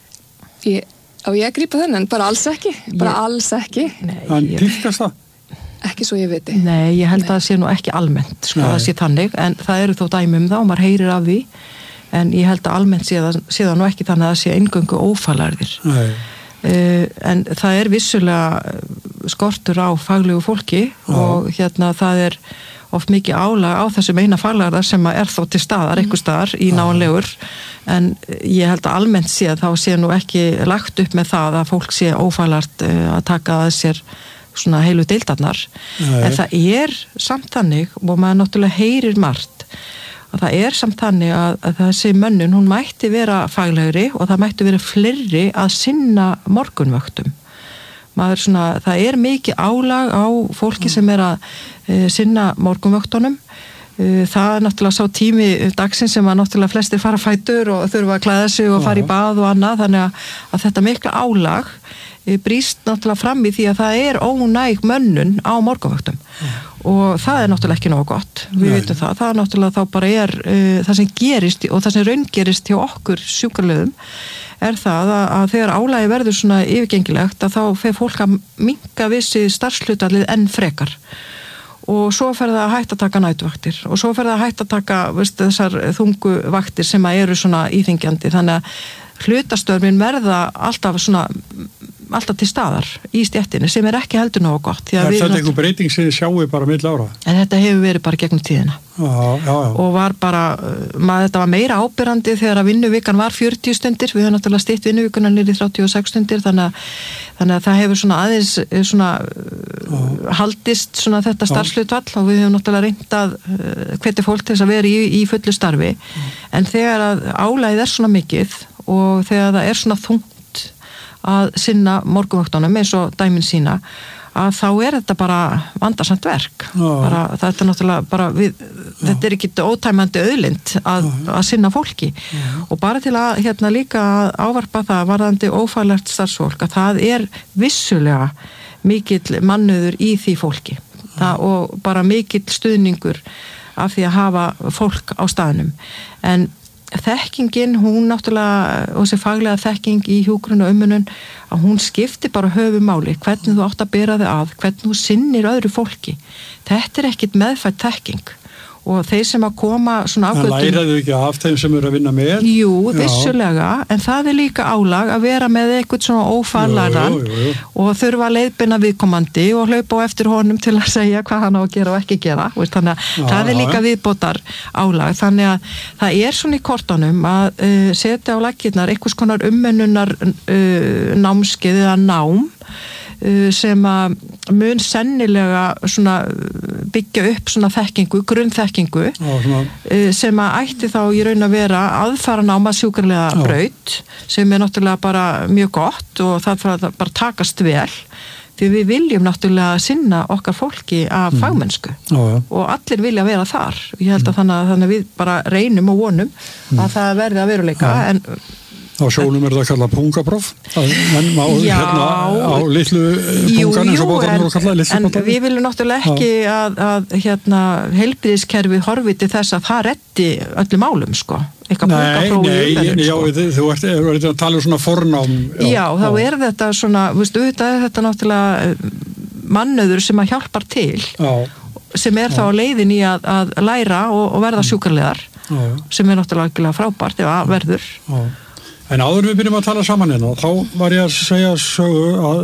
Ég, á ég að grípa þennan, bara alls ekki, bara ég, alls ekki. Nei, en tíðkast það? Ekki svo ég viti. Nei, ég held Nei. að það sé nú ekki almennt, sko, Nei. að sé þannig, en það eru þó dæmi um það og maður heyrir af því, en ég held að almennt sé það, sé það nú ekki þannig að það sé eingöngu ófaglærðir. Nei. Uh, en það er vissulega skortur á faglegu fólki Já. Og hérna það er oft mikið álag á þessum eina faglæðar sem er þó til staðar, einhver staðar í náanlegur en ég held að almennt sé að þá sé nú ekki lagt upp með það að fólk sé ófaglært uh, að taka að sér svona heilu deildarnar en það er samt þannig og maður náttúrulega heyrir margt og það er samt þannig að, að þessi mönnun, hún mætti vera faglegri og það mætti vera fleiri að sinna morgunvöktum. Maður svona, það er mikið álag á fólki sem er að e, sinna morgunvöktunum. E, það er náttúrulega sá tími dagsins sem að náttúrulega flestir fara fætur og þurfa að klæða sig og fara í bað og annað, þannig að, að þetta mikla álag e, brýst náttúrulega fram í því að það er ónæg mönnun á morgunvöktum. Og það er náttúrulega ekki nógu gott, við veitum það, það er náttúrulega þá bara er uh, það sem gerist og það sem raungerist hjá okkur sjúkraliðum er það að, að þegar álagi verður svona yfirgengilegt að þá fer fólk að minnka vissi starfshlutfallið enn frekar og svo fer það að hætta að taka næturvaktir og svo fer það að hætta að taka veist, þessar þungu vaktir sem að eru svona íþingjandi þannig að hlutastörfin verða alltaf svona alltaf til staðar í stéttinni sem er ekki heldur nógu gott. Er þetta einhver breyting sem þið sjáu bara milli ára? En þetta hefur verið bara gegnum tíðina. Já, já, já. Og var bara, maður þetta var meira ábyrrandi þegar að vinnuvikan var fjörutíu stundir, við höfum náttúrulega stytt vinnuvikuna niður í þrjátíu og sex stundir, þannig að, þannig að það hefur svona aðeins svona já. haldist svona þetta starfshlutfall og við höfum náttúrulega reynt að hvetja fólk til þess að vera í, í fullu starfi, já. En þegar að álagið er svona mikið og þegar það er svona þungt að sinna morgunvöktunum eins og dæmin sína að þá er þetta bara vandarsamt verk bara, þetta er náttúrulega bara við, þetta er ekki ótæmandi auðlind að, að sinna fólki Já. Og bara til að hérna líka ávarpa það varðandi ófaglært starfsfólk að það er vissulega mikill mannauður í því fólki það, og bara mikill stuðningur af því að hafa fólk á staðnum en þekkingin, hún náttúrulega og þessi faglega þekking í hjúkrun og umönnun að hún skiptir bara höfumáli hvernig þú átt að bera þig að, hvernig þú sinnir öðru fólki þetta er ekkit meðfædd þekking og þeir sem að koma svona ágötum... En læraðu ekki af þeim sem eru að vinna með? Jú, vissulega, en það er líka álag að vera með eitthvað svona ófarlæran og þurfa að leiðbina viðkomandi og hlaupa á eftir honum til að segja hvað hann á að gera og ekki gera. Þannig að já, það er líka viðbótar álag. Þannig að það er svona í kortunum að uh, setja á laggirnar einhvers konar umönnunar uh, námskeið eða nám sem að mun sennilega svona byggja upp svona þekkingu, grunnþekkingu Já, sem að ætti þá í raun að vera aðfara náma sjúkrarlega braut sem er náttúrulega bara mjög gott og það þarf að bara takast vel því við viljum náttúrulega sinna okkar fólki af mm. fagmennsku Já, ja. Og allir vilja vera þar ég held að þannig að, þannig að við bara reynum og vonum mm. að það verði að veruleika ja. En á sjónum er það að kalla pungapróf en á, hérna, á litlu pungan eins og bátarnir og kalla litlu en bátarnir. Við viljum náttúrulega ekki að, að hérna, heilbrigðiskerfi horfi til þess að það reddi öllum málum sko eitthvað pungapróf Nei, nei, já, sko. þið, þú ert, ert að tala um svona fornám Já, já þá já. Er þetta svona veistu, þetta er þetta náttúrulega mannöður sem að hjálpar til já. Sem er já. Þá á leiðin í að, að læra og, og verða sjúkrarlegar sem er náttúrulega frábært ef að verður Já En áður við byrjum að tala saman hérna, þá var ég að segja sögu að